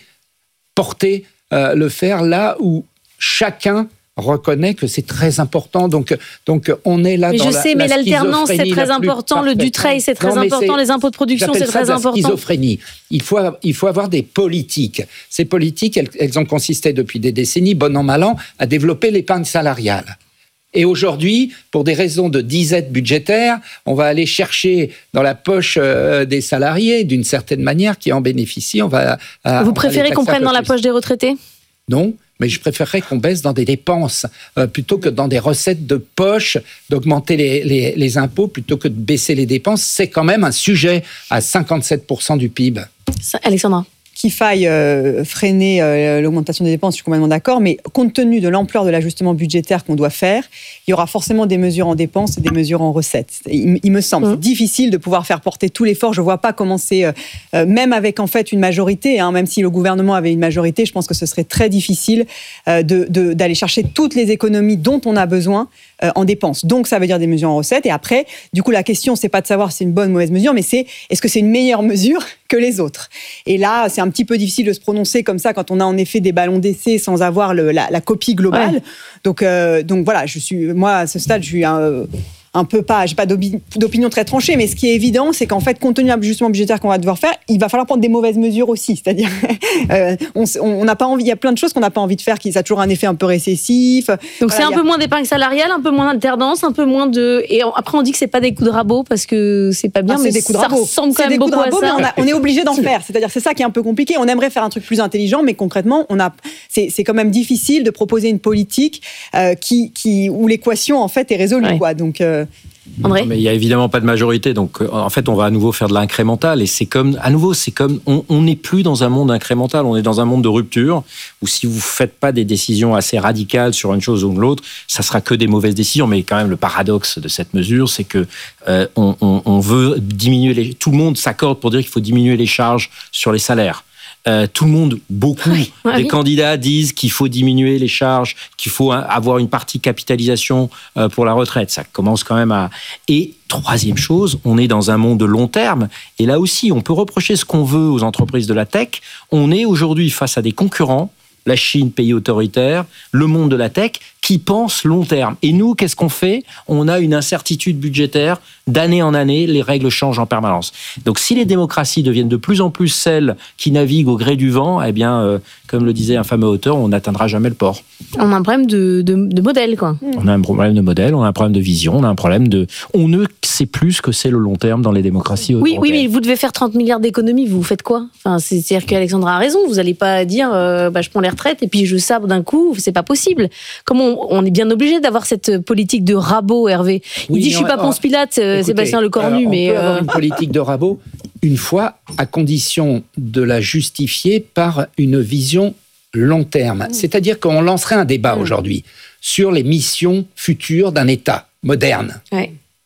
porter euh, le fer là où chacun reconnaît que c'est très important. Donc, donc on est là mais dans je la, sais, la mais l'alternance, c'est très important. Le Dutreil, c'est très non, important. C'est, les impôts de production, c'est très ça important. La schizophrénie. Il faut, il faut avoir des politiques. Ces politiques, elles, elles ont consisté depuis des décennies, bon an, mal an, à développer l'épargne salariale. Et aujourd'hui, pour des raisons de disette budgétaire, on va aller chercher dans la poche euh, des salariés, d'une certaine manière, qui en bénéficient. On va, euh, Vous on préférez va qu'on prenne dans la poche des retraités ? Non. Mais je préférerais qu'on baisse dans des dépenses euh, plutôt que dans des recettes de poche, d'augmenter les, les, les impôts plutôt que de baisser les dépenses. C'est quand même un sujet à cinquante-sept pour cent du P I B. Alexandra. Qu'il faille euh, freiner euh, l'augmentation des dépenses, je suis complètement d'accord, mais compte tenu de l'ampleur de l'ajustement budgétaire qu'on doit faire, il y aura forcément des mesures en dépenses et des mesures en recettes. Il, il me semble, mmh. c'est difficile de pouvoir faire porter tout l'effort. Je ne vois pas comment c'est, euh, euh, même avec en fait une majorité, hein, même si le gouvernement avait une majorité, je pense que ce serait très difficile euh, de, de, d'aller chercher toutes les économies dont on a besoin euh, en dépenses. Donc ça veut dire des mesures en recettes. Et après, du coup, la question, c'est pas de savoir si c'est une bonne ou mauvaise mesure, mais c'est est-ce que c'est une meilleure mesure que les autres. Et là, c'est un petit peu difficile de se prononcer comme ça quand on a en effet des ballons d'essai sans avoir le, la, la copie globale. Ouais. Donc, euh, donc voilà, je suis, moi à ce stade, je suis un, un peu pas, j'ai pas d'opinion très tranchée, mais ce qui est évident, c'est qu'en fait, compte tenu de l'ajustement budgétaire qu'on va devoir faire, il va falloir prendre des mauvaises mesures aussi. C'est-à-dire, euh, on n'a pas envie, il y a plein de choses qu'on n'a pas envie de faire, qui ça a toujours un effet un peu récessif. Donc voilà, c'est un a... peu moins d'épargne salariale, un peu moins d'alternance, un peu moins de. Et après, on dit que c'est pas des coups de rabot parce que c'est pas bien, ah, mais c'est des coups de rabot. Ça ressemble quand même beaucoup à ça. Mais on, a, on est obligé d'en faire. C'est-à-dire, c'est ça qui est un peu compliqué. On aimerait faire un truc plus intelligent, mais concrètement, on a, c'est, c'est quand même difficile de proposer une politique euh, qui, qui, où l'équation en fait est résolue, ouais. quoi. Donc. Euh, André ? Mais il n'y a évidemment pas de majorité, donc en fait on va à nouveau faire de l'incrémental et c'est comme, à nouveau c'est comme, on n'est plus dans un monde incrémental, on est dans un monde de rupture où si vous ne faites pas des décisions assez radicales sur une chose ou l'autre, ça sera que des mauvaises décisions. Mais quand même le paradoxe de cette mesure, c'est que euh, on, on, on veut diminuer les, tout le monde s'accorde pour dire qu'il faut diminuer les charges sur les salaires. Euh, tout le monde, beaucoup oui, ouais, des oui. candidats disent qu'il faut diminuer les charges, qu'il faut avoir une partie capitalisation euh, pour la retraite. Ça commence quand même à... Et troisième chose, on est dans un monde de long terme. Et là aussi, on peut reprocher ce qu'on veut aux entreprises de la tech. On est aujourd'hui face à des concurrents, la Chine, pays autoritaire, le monde de la tech, qui pensent long terme. Et nous, qu'est-ce qu'on fait ? On a une incertitude budgétaire. D'année en année, les règles changent en permanence. Donc, si les démocraties deviennent de plus en plus celles qui naviguent au gré du vent, eh bien, euh, comme le disait un fameux auteur, on n'atteindra jamais le port. On a un problème de, de, de modèle, quoi. On a un problème de modèle, on a un problème de vision, on a un problème de... On ne sait plus ce que c'est le long terme dans les démocraties oui, européennes. Oui, mais vous devez faire trente milliards d'économies, vous faites quoi ? Enfin, c'est-à-dire qu'Alexandra a raison, vous n'allez pas dire euh, bah, je prends les retraites et puis je sabre d'un coup, c'est pas possible. Comment on, on est bien obligé d'avoir cette politique de rabot, Hervé. Il oui, dit je suis pas Ponce Pilate, écoutez, Sébastien Lecornu, euh, mais... On peut avoir une politique de rabot une fois, à condition de la justifier par une vision long terme. Mmh. C'est-à-dire qu'on lancerait un débat mmh. aujourd'hui sur les missions futures d'un État moderne. Ouais.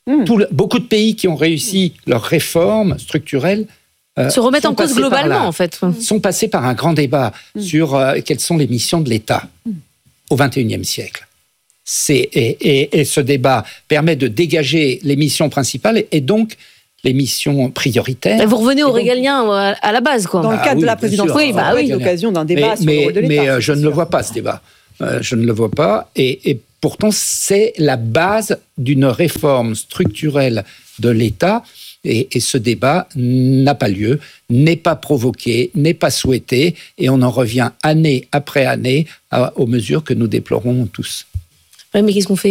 Mmh. Tout le, beaucoup de pays qui ont réussi leurs réformes structurelles euh, se remettent en cause globalement, en fait. Sont passés par un grand débat mmh. sur euh, quelles sont les missions de l'État mmh. au vingt et unième siècle. C'est, et, et, et ce débat permet de dégager les missions principales et, et donc les missions prioritaires. Et vous revenez au donc, régalien à la base, quoi. Dans le cadre ah, oui, de la présidence, oui, bah oui, l'occasion d'un débat mais, sur mais, le rôle de l'État. Mais euh, je ne sûr. le vois pas, ce débat. Euh, je ne le vois pas. Et, et pourtant, c'est la base d'une réforme structurelle de l'État. Et, et ce débat n'a pas lieu, n'est pas provoqué, n'est pas souhaité. Et on en revient année après année à, aux mesures que nous déplorons tous. Oui, mais qu'est-ce qu'on fait ?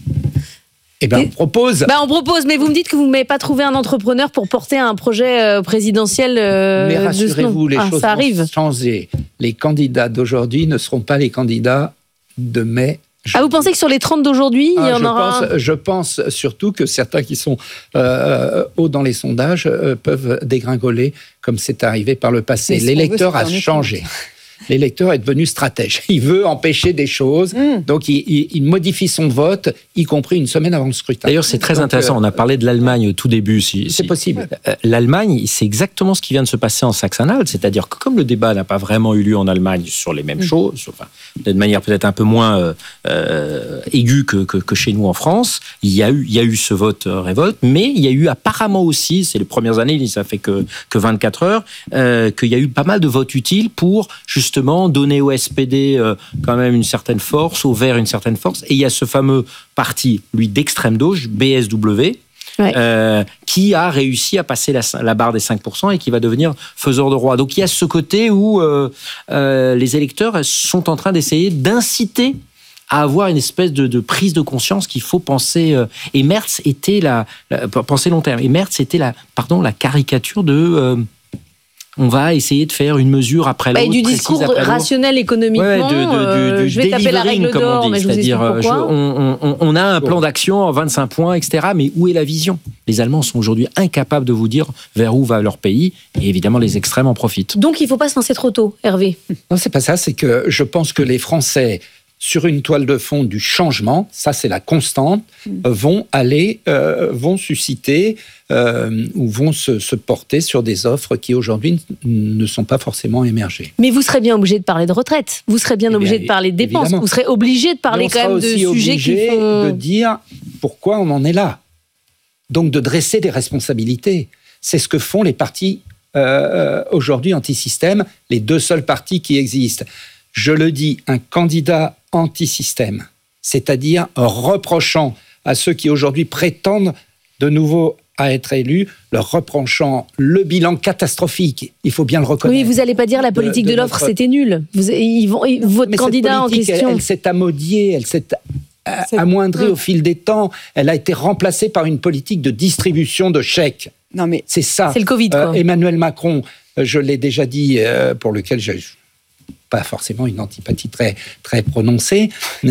Eh bien, on propose. Ben, on propose, mais vous me dites que vous ne m'avez pas trouvé un entrepreneur pour porter un projet euh, présidentiel euh, mais rassurez-vous, les ah, choses ça vont arrive. changer. Les candidats d'aujourd'hui ne seront pas les candidats de mai. Ah, vous pensez que sur les trente d'aujourd'hui, ah, il y en je aura pense, un... Je pense surtout que certains qui sont euh, hauts dans les sondages euh, peuvent dégringoler, comme c'est arrivé par le passé. L'électeur a changé. L'électeur est devenu stratège. Il veut empêcher des choses, mmh. donc il, il, il modifie son vote, y compris une semaine avant le scrutin. D'ailleurs, c'est très donc, intéressant. Euh, On a parlé de l'Allemagne au tout début. Si, c'est si, possible. Euh, L'Allemagne, c'est exactement ce qui vient de se passer en Saxe-Anhalt, c'est-à-dire que comme le débat n'a pas vraiment eu lieu en Allemagne sur les mêmes mmh. choses, enfin, de manière peut-être un peu moins euh, euh, aiguë que, que, que chez nous en France, il y a eu, il y a eu ce vote euh, révolte, mais il y a eu apparemment aussi, c'est les premières années, ça fait que, que vingt-quatre heures, euh, qu'il y a eu pas mal de votes utiles pour justement justement donner au S P D euh, quand même une certaine force, au Verts une certaine force. Et il y a ce fameux parti, lui, d'extrême gauche, B S W, ouais. euh, qui a réussi à passer la, la barre des cinq pour cent et qui va devenir faiseur de roi. Donc il y a ce côté où euh, euh, les électeurs sont en train d'essayer d'inciter à avoir une espèce de, de prise de conscience qu'il faut penser. Euh, et Merz était la, la penser long terme. Et Merz était la, pardon, la caricature de. Euh, on va essayer de faire une mesure après l'autre. Bah, du discours rationnel économiquement, ouais, de, de, de, de, je vais taper la règle d'or, mais je vous explique pourquoi. Je, on, on, on a un plan d'action en vingt-cinq points, et cetera. Mais où est la vision ? Les Allemands sont aujourd'hui incapables de vous dire vers où va leur pays, et évidemment les extrêmes en profitent. Donc il ne faut pas se lancer trop tôt, Hervé. Non, c'est pas ça. C'est que je pense que les Français, sur une toile de fond du changement, ça c'est la constante, mmh. vont aller, euh, vont susciter euh, ou vont se, se porter sur des offres qui aujourd'hui ne sont pas forcément émergées. Mais vous serez bien obligé de parler de retraite, vous serez bien, bien obligé de parler de dépenses, évidemment. Vous serez obligé de parler quand même de sujets qui font... de dire pourquoi on en est là. Donc de dresser des responsabilités. C'est ce que font les partis euh, aujourd'hui anti-système, les deux seuls partis qui existent. Je le dis, un candidat anti-système, c'est-à-dire reprochant à ceux qui aujourd'hui prétendent de nouveau à être élus, leur reprochant le bilan catastrophique, il faut bien le reconnaître. Oui, vous n'allez pas dire la politique de, de, de l'offre, notre... c'était nul. Vous, ils vont, ils, votre Mais candidat en question... Elle, elle s'est amodiée, elle s'est amoindrie mmh. au fil des temps, elle a été remplacée par une politique de distribution de chèques. Non mais c'est ça. C'est le Covid, quoi. Euh, Emmanuel Macron, je l'ai déjà dit, euh, pour lequel j'ai... pas forcément une antipathie très, très prononcée.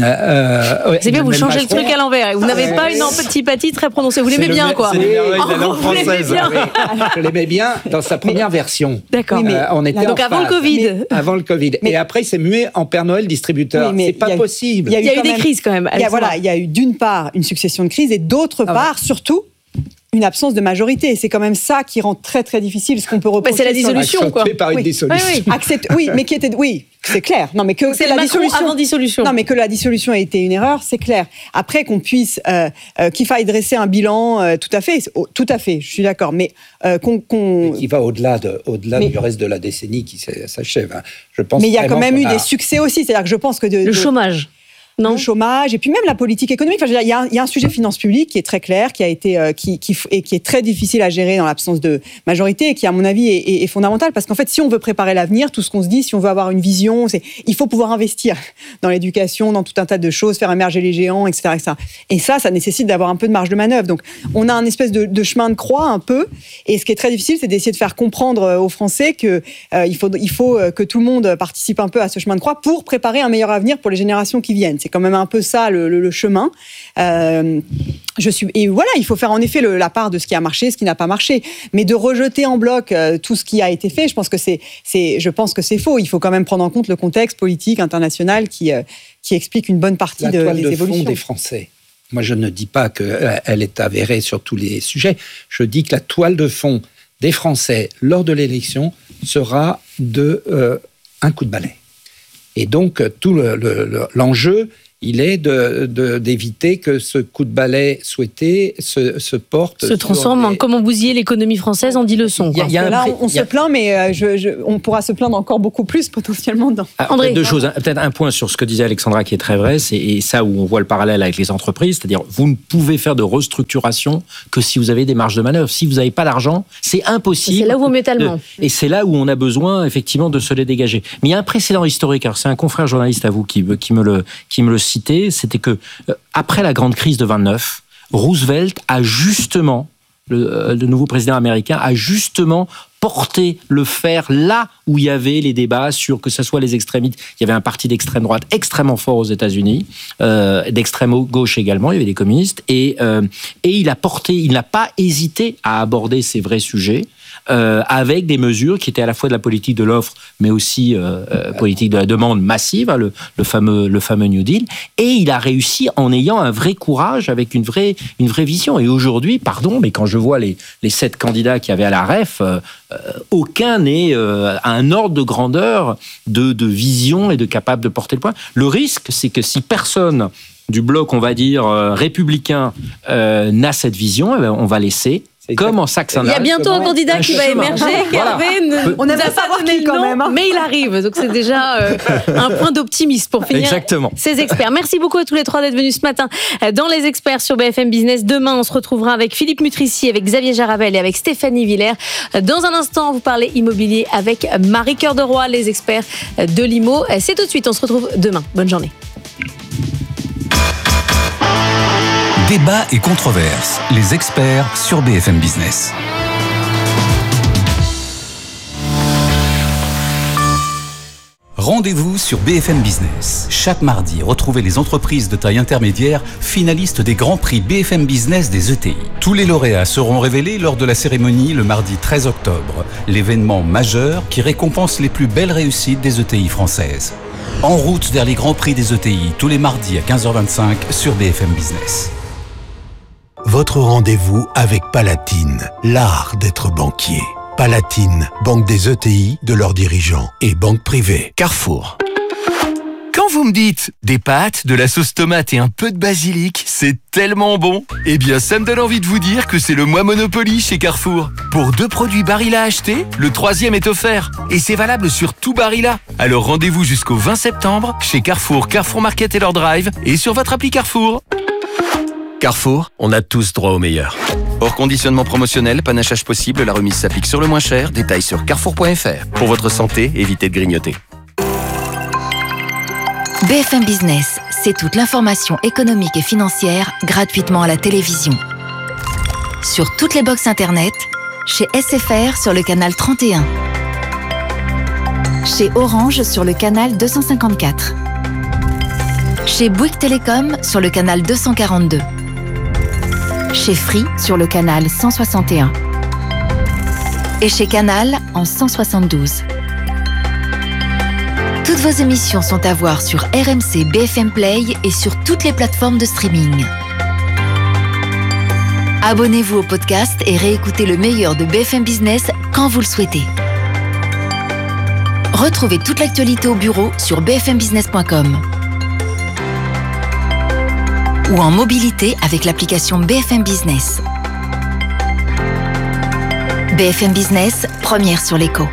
Euh, c'est bien, vous changez Macron. Le truc à l'envers. Vous n'avez pas une antipathie très prononcée. Vous l'aimez bien, quoi. C'est l'émerveil de la langue française. Je l'aimais bien dans sa première mais, version. D'accord. Oui, mais, euh, on était donc avant phase. le Covid. Mais, avant le Covid. Mais, et après, il s'est mué en Père Noël distributeur. Oui, c'est pas a, possible. Il y a eu, il y a eu des même, crises, quand même. Il y a, voilà, il y a eu d'une part une succession de crises et d'autre ah, part, ouais. surtout, une absence de majorité. Et c'est quand même ça qui rend très, très difficile ce qu'on peut reprocher. Bah, c'est la dissolution, quoi. par une oui. dissolution. Oui, oui. Accepte, oui, mais qui était... Oui, c'est clair. Non, mais que c'est la Macron dissolution... avant dissolution. Non, mais que la dissolution a été une erreur, c'est clair. Après, qu'on puisse... Euh, euh, qu'il faille dresser un bilan, euh, tout à fait. Oh, tout à fait, je suis d'accord. Mais euh, qu'on... qu'on... Qui va au-delà, de, au-delà mais... du reste de la décennie qui s'achève. Hein. Je pense mais il y a quand même eu a... des succès aussi. C'est-à-dire que je pense que... De, Le de... chômage. Non. Le chômage et puis même la politique économique. Enfin, il y a, il y a un sujet finance publique qui est très clair, qui a été, euh, qui, qui et qui est très difficile à gérer dans l'absence de majorité et qui, à mon avis, est, est, est fondamental parce qu'en fait, si on veut préparer l'avenir, tout ce qu'on se dit, si on veut avoir une vision, c'est, il faut pouvoir investir dans l'éducation, dans tout un tas de choses, faire émerger les géants, et cetera, et cetera. Et ça, ça nécessite d'avoir un peu de marge de manœuvre. Donc, on a un espèce de, de chemin de croix un peu. Et ce qui est très difficile, c'est d'essayer de faire comprendre aux Français que euh, il faut, il faut que tout le monde participe un peu à ce chemin de croix pour préparer un meilleur avenir pour les générations qui viennent. C'est quand même un peu ça. Le, le, le chemin. Euh, je suis, et voilà, il faut faire en effet le, la part de ce qui a marché, ce qui n'a pas marché. Mais de rejeter en bloc euh, tout ce qui a été fait, je pense que c'est, c'est, je pense que c'est faux. Il faut quand même prendre en compte le contexte politique international qui, euh, qui explique une bonne partie la de, toile des de évolutions. Fond des Français. moi je ne dis pas qu'elle est avérée sur tous les sujets, je dis que la toile de fond des Français lors de l'élection sera de euh, un coup de balai. Et donc tout le, le, l'enjeu, il est de, de, d'éviter que ce coup de balai souhaité se, se porte... Se transforme les... en comment bousiller l'économie française en dix leçons. Il y a, il y a là, on, on se plaint, mais je, je, on pourra se plaindre encore beaucoup plus potentiellement. Dans... Ah, André, deux choses. Peut-être un point sur ce que disait Alexandra qui est très vrai, c'est et ça où on voit le parallèle avec les entreprises, c'est-à-dire vous ne pouvez faire de restructuration que si vous avez des marges de manœuvre. Si vous n'avez pas d'argent, c'est impossible. C'est là où on met tellement. Et c'est là où on a besoin effectivement de se les dégager. Mais il y a un précédent historique. Alors c'est un confrère journaliste à vous qui, qui me le qui me le cité, c'était que euh, après la grande crise de vingt-neuf, Roosevelt a justement, le, euh, le nouveau président américain, a justement porté le fer là où il y avait les débats sur que ce soit les extrémistes. Il y avait un parti d'extrême droite extrêmement fort aux États-Unis, euh, d'extrême gauche également, il y avait des communistes, et, euh, et il a porté, il n'a pas hésité à aborder ces vrais sujets. Euh, avec des mesures qui étaient à la fois de la politique de l'offre, mais aussi euh, euh, politique de la demande massive, hein, le, le fameux le fameux New Deal. Et il a réussi en ayant un vrai courage, avec une vraie une vraie vision. Et aujourd'hui, pardon, mais quand je vois les les sept candidats qu'il y avait à la R E F, euh, euh, aucun n'est euh, à un ordre de grandeur de de vision et de capable de porter le point. Le risque, c'est que si personne du bloc, on va dire euh, républicain, euh, n'a cette vision, eh bien, on va laisser. Comme en Saxe-Anhalt. Il y a bientôt un candidat un qui va émerger, qui voilà. avait on n'a pas savoir qui quand même, hein. Mais il arrive, donc c'est déjà euh, un point d'optimisme pour finir. Exactement. Ces experts. Merci beaucoup à tous les trois d'être venus ce matin dans les experts sur B F M Business. Demain, on se retrouvera avec Philippe Mutrici, avec Xavier Jaravel et avec Stéphanie Villers. Dans un instant, vous parlez immobilier avec Marie Cœur de Roy, les experts de l'Imo. C'est tout de suite, on se retrouve demain. Bonne journée. Débat et controverses, les experts sur B F M Business. Rendez-vous sur B F M Business. Chaque mardi, retrouvez les entreprises de taille intermédiaire finalistes des grands prix B F M Business des E T I. Tous les lauréats seront révélés lors de la cérémonie le mardi treize octobre, l'événement majeur qui récompense les plus belles réussites des E T I françaises. En route vers les grands prix des E T I, tous les mardis à quinze heures vingt-cinq sur B F M Business. Votre rendez-vous avec Palatine, l'art d'être banquier. Palatine, banque des E T I, de leurs dirigeants et banque privée. Carrefour. Quand vous me dites des pâtes, de la sauce tomate et un peu de basilic, c'est tellement bon. Eh bien, ça me donne envie de vous dire que c'est le mois Monopoly chez Carrefour. Pour deux produits Barilla achetés, le troisième est offert. Et c'est valable sur tout Barilla. Alors rendez-vous jusqu'au vingt septembre chez Carrefour, Carrefour Market et leur drive et sur votre appli Carrefour. Carrefour, on a tous droit au meilleur. Hors conditionnement promotionnel, panachage possible, la remise s'applique sur le moins cher. Détails sur carrefour point f r. Pour votre santé, évitez de grignoter. B F M Business, c'est toute l'information économique et financière gratuitement à la télévision. Sur toutes les box internet, chez S F R sur le canal trente et un. Chez Orange sur le canal deux cent cinquante-quatre. Chez Bouygues Télécom sur le canal deux cent quarante-deux. Chez Free sur le canal cent soixante et un. Et chez Canal en cent soixante-douze. Toutes vos émissions sont à voir sur R M C B F M Play et sur toutes les plateformes de streaming. Abonnez-vous au podcast et réécoutez le meilleur de B F M Business quand vous le souhaitez. Retrouvez toute l'actualité au bureau sur b f m business point com. Ou en mobilité avec l'application B F M Business. B F M Business, première sur l'écho.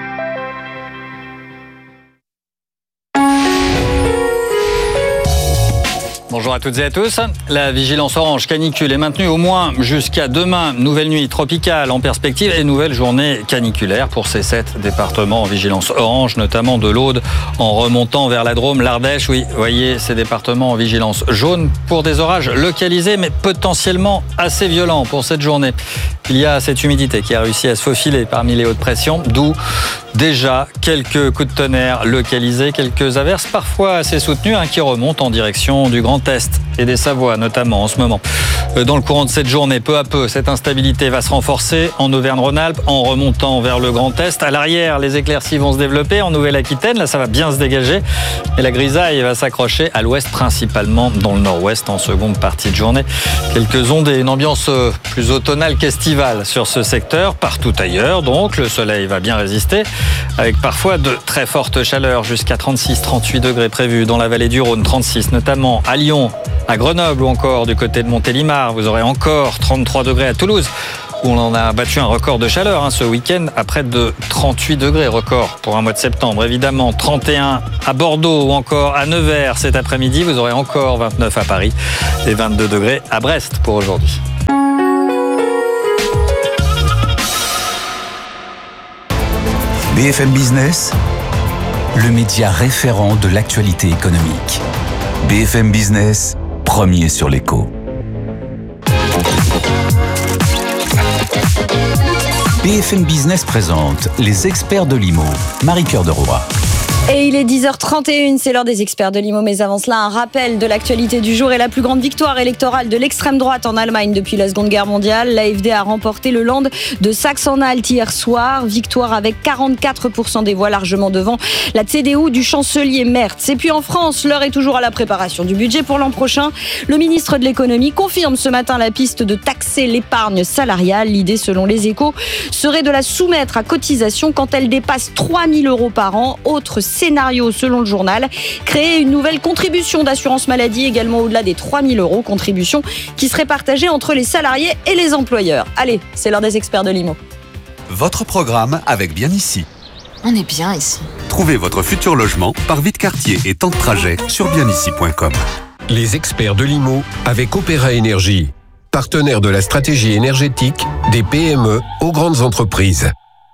Bonjour à toutes et à tous. La vigilance orange canicule est maintenue au moins jusqu'à demain. Nouvelle nuit tropicale en perspective et nouvelle journée caniculaire pour ces sept départements en vigilance orange, notamment de l'Aude en remontant vers la Drôme, l'Ardèche. Oui, voyez ces départements en vigilance jaune pour des orages localisés mais potentiellement assez violents pour cette journée. Il y a cette humidité qui a réussi à se faufiler parmi les hautes pressions, d'où déjà quelques coups de tonnerre localisés, quelques averses parfois assez soutenues hein, qui remontent en direction du Grand Est et des Savoies, notamment en ce moment. Dans le courant de cette journée, peu à peu, cette instabilité va se renforcer en Auvergne-Rhône-Alpes, en remontant vers le Grand Est. À l'arrière, les éclaircies vont se développer en Nouvelle-Aquitaine. Là, ça va bien se dégager. Et la grisaille va s'accrocher à l'ouest, principalement dans le nord-ouest, en seconde partie de journée. Quelques ondes et une ambiance plus automnale qu'estivale sur ce secteur. Partout ailleurs, donc, le soleil va bien résister, avec parfois de très fortes chaleurs, jusqu'à trente-six trente-huit degrés prévus dans la vallée du Rhône, trente-six notamment à Lyon, à Grenoble ou encore du côté de Montélimar. Vous aurez encore trente-trois degrés à Toulouse, où on en a battu un record de chaleur hein, ce week-end à près de trente-huit degrés, record pour un mois de septembre. Évidemment, trente et un à Bordeaux ou encore à Nevers cet après-midi. Vous aurez encore vingt-neuf à Paris et vingt-deux degrés à Brest pour aujourd'hui. B F M Business, le média référent de l'actualité économique. B F M Business, premier sur l'écho. B F M Business présente les experts de l'I M O. Marie-Cœur de Roy. Et il est dix heures trente et une, c'est l'heure des experts de l'I M O. Mais avant cela, un rappel de l'actualité du jour et la plus grande victoire électorale de l'extrême droite en Allemagne depuis la Seconde Guerre mondiale. L'A F D a remporté le Land de Saxe-Anhalt hier soir. Victoire avec quarante-quatre pour cent des voix, largement devant la C D U du chancelier Merz. Et puis en France, l'heure est toujours à la préparation du budget pour l'an prochain. Le ministre de l'économie confirme ce matin la piste de taxer l'épargne salariale. L'idée, selon les Échos, serait de la soumettre à cotisation quand elle dépasse trois mille euros par an. Autre scénario selon le journal, créer une nouvelle contribution d'assurance maladie également au-delà des trois mille euros, contribution qui serait partagée entre les salariés et les employeurs. Allez, c'est l'heure des experts de l'I M O. Votre programme avec Bien Ici. On est bien ici. Trouvez votre futur logement par vie de quartier et temps de trajet sur bien ici point com. Les experts de l'I M O avec Opéra Énergie, partenaire de la stratégie énergétique des P M E aux grandes entreprises.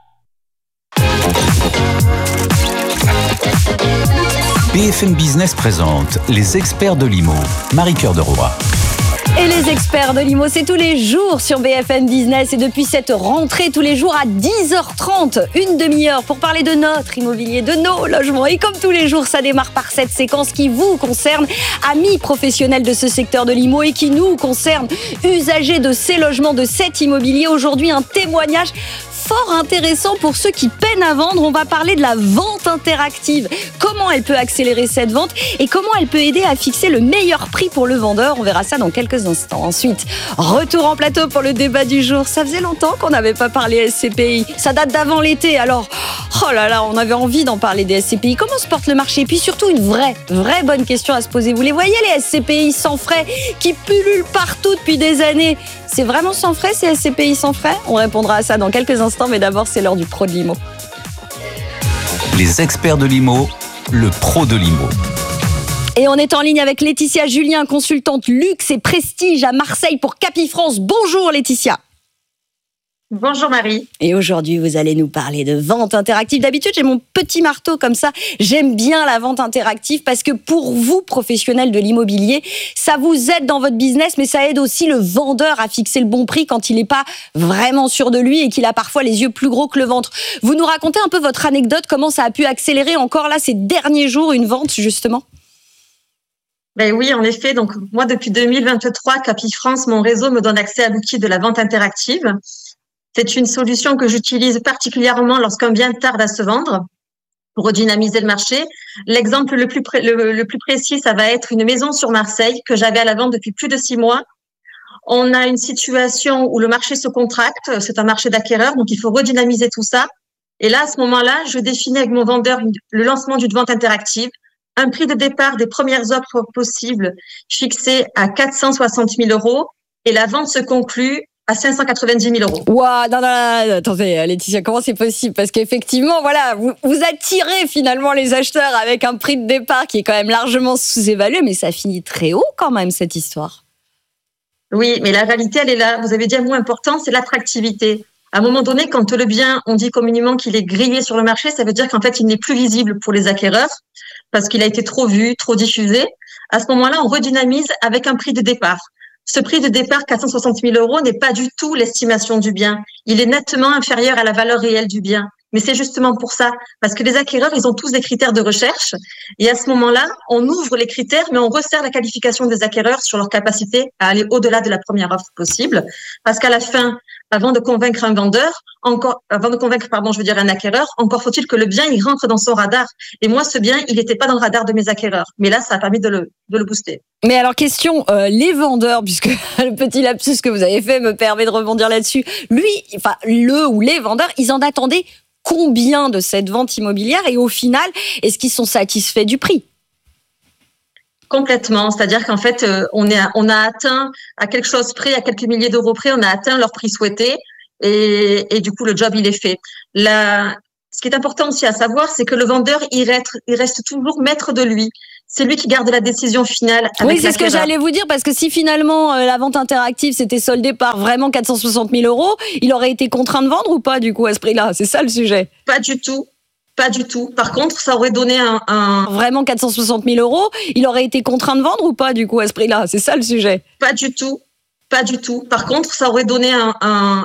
B F M Business présente les experts de l'I M O. Marie-Cœur de Roy. Et les experts de l'I M O, c'est tous les jours sur B F M Business et depuis cette rentrée, tous les jours à dix heures trente, une demi-heure pour parler de notre immobilier, de nos logements. Et comme tous les jours, ça démarre par cette séquence qui vous concerne, amis professionnels de ce secteur de l'I M O et qui nous concerne, usagers de ces logements, de cet immobilier. Aujourd'hui, un témoignage fort intéressant pour ceux qui peinent à vendre. On va parler de la vente interactive. Comment elle peut accélérer cette vente et comment elle peut aider à fixer le meilleur prix pour le vendeur. On verra ça dans quelques instants. Ensuite, retour en plateau pour le débat du jour. Ça faisait longtemps qu'on n'avait pas parlé S C P I. Ça date d'avant l'été. Alors, oh là là, on avait envie d'en parler des S C P I. Comment se porte le marché? Et puis surtout, une vraie, vraie bonne question à se poser. Vous les voyez, les S C P I sans frais qui pullulent partout depuis des années? C'est vraiment sans frais, ces S C P I sans frais? On répondra à ça dans quelques instants, mais d'abord, c'est l'heure du pro de l'I M O. Les experts de l'I M O, le pro de l'I M O. Et on est en ligne avec Laetitia Julien, consultante luxe et prestige à Marseille pour Capifrance. Bonjour Laetitia. Bonjour Marie. Et aujourd'hui, vous allez nous parler de vente interactive. D'habitude, j'ai mon petit marteau comme ça. J'aime bien la vente interactive parce que pour vous, professionnels de l'immobilier, ça vous aide dans votre business, mais ça aide aussi le vendeur à fixer le bon prix quand il n'est pas vraiment sûr de lui et qu'il a parfois les yeux plus gros que le ventre. Vous nous racontez un peu votre anecdote, comment ça a pu accélérer encore là ces derniers jours une vente justement? Ben oui, en effet. Donc moi, depuis deux mille vingt-trois, Capifrance, mon réseau me donne accès à l'outil de la vente interactive. C'est une solution que j'utilise particulièrement lorsqu'un bien tarde à se vendre pour redynamiser le marché. L'exemple le plus, pré- le, le plus précis, ça va être une maison sur Marseille que j'avais à la vente depuis plus de six mois. On a une situation où le marché se contracte, c'est un marché d'acquéreurs, donc il faut redynamiser tout ça. Et là, à ce moment-là, je définis avec mon vendeur le lancement d'une vente interactive, un prix de départ des premières offres possibles fixé à quatre cent soixante mille euros et la vente se conclut à cinq cent quatre-vingt-dix mille euros. Waouh, non, non, non, attendez, Laetitia, comment c'est possible? Parce qu'effectivement, voilà, vous, vous attirez finalement les acheteurs avec un prix de départ qui est quand même largement sous-évalué, mais ça finit très haut quand même, cette histoire. Oui, mais la réalité, elle est là. Vous avez dit un mot important, c'est l'attractivité. À un moment donné, quand le bien, on dit communément qu'il est grillé sur le marché, ça veut dire qu'en fait, il n'est plus visible pour les acquéreurs parce qu'il a été trop vu, trop diffusé. À ce moment-là, on redynamise avec un prix de départ. Ce prix de départ, quatre cent soixante mille euros, n'est pas du tout l'estimation du bien. Il est nettement inférieur à la valeur réelle du bien. Mais c'est justement pour ça, parce que les acquéreurs, ils ont tous des critères de recherche. Et à ce moment-là, on ouvre les critères, mais on resserre la qualification des acquéreurs sur leur capacité à aller au-delà de la première offre possible. Parce qu'à la fin, avant de convaincre un vendeur, encore, avant de convaincre, pardon, je veux dire un acquéreur, encore faut-il que le bien, il rentre dans son radar. Et moi, ce bien, il n'était pas dans le radar de mes acquéreurs. Mais là, ça a permis de le, de le booster. Mais alors, question, euh, les vendeurs, puisque le petit lapsus que vous avez fait me permet de rebondir là-dessus. Lui, enfin, le ou les vendeurs, ils en attendaient combien de cette vente immobilière et au final, est-ce qu'ils sont satisfaits du prix ? Complètement, c'est-à-dire qu'en fait, euh, on, est, on a atteint à quelque chose près, à quelques milliers d'euros près, on a atteint leur prix souhaité et, et du coup, le job, il est fait. La, ce qui est important aussi à savoir, c'est que le vendeur, il reste, il reste toujours maître de lui. C'est lui qui garde la décision finale. Avec oui, c'est ce que j'allais vous dire, parce que si finalement euh, la vente interactive s'était soldée par vraiment quatre cent soixante mille euros, il aurait été contraint de vendre ou pas, du coup, à ce prix-là ? C'est ça le sujet. Pas du tout. Pas du tout. Par contre, ça aurait donné un... un... Vraiment quatre cent soixante mille euros, il aurait été contraint de vendre ou pas, du coup, à ce prix-là ? C'est ça le sujet. Pas du tout. Pas du tout. Par contre, ça aurait donné un, un,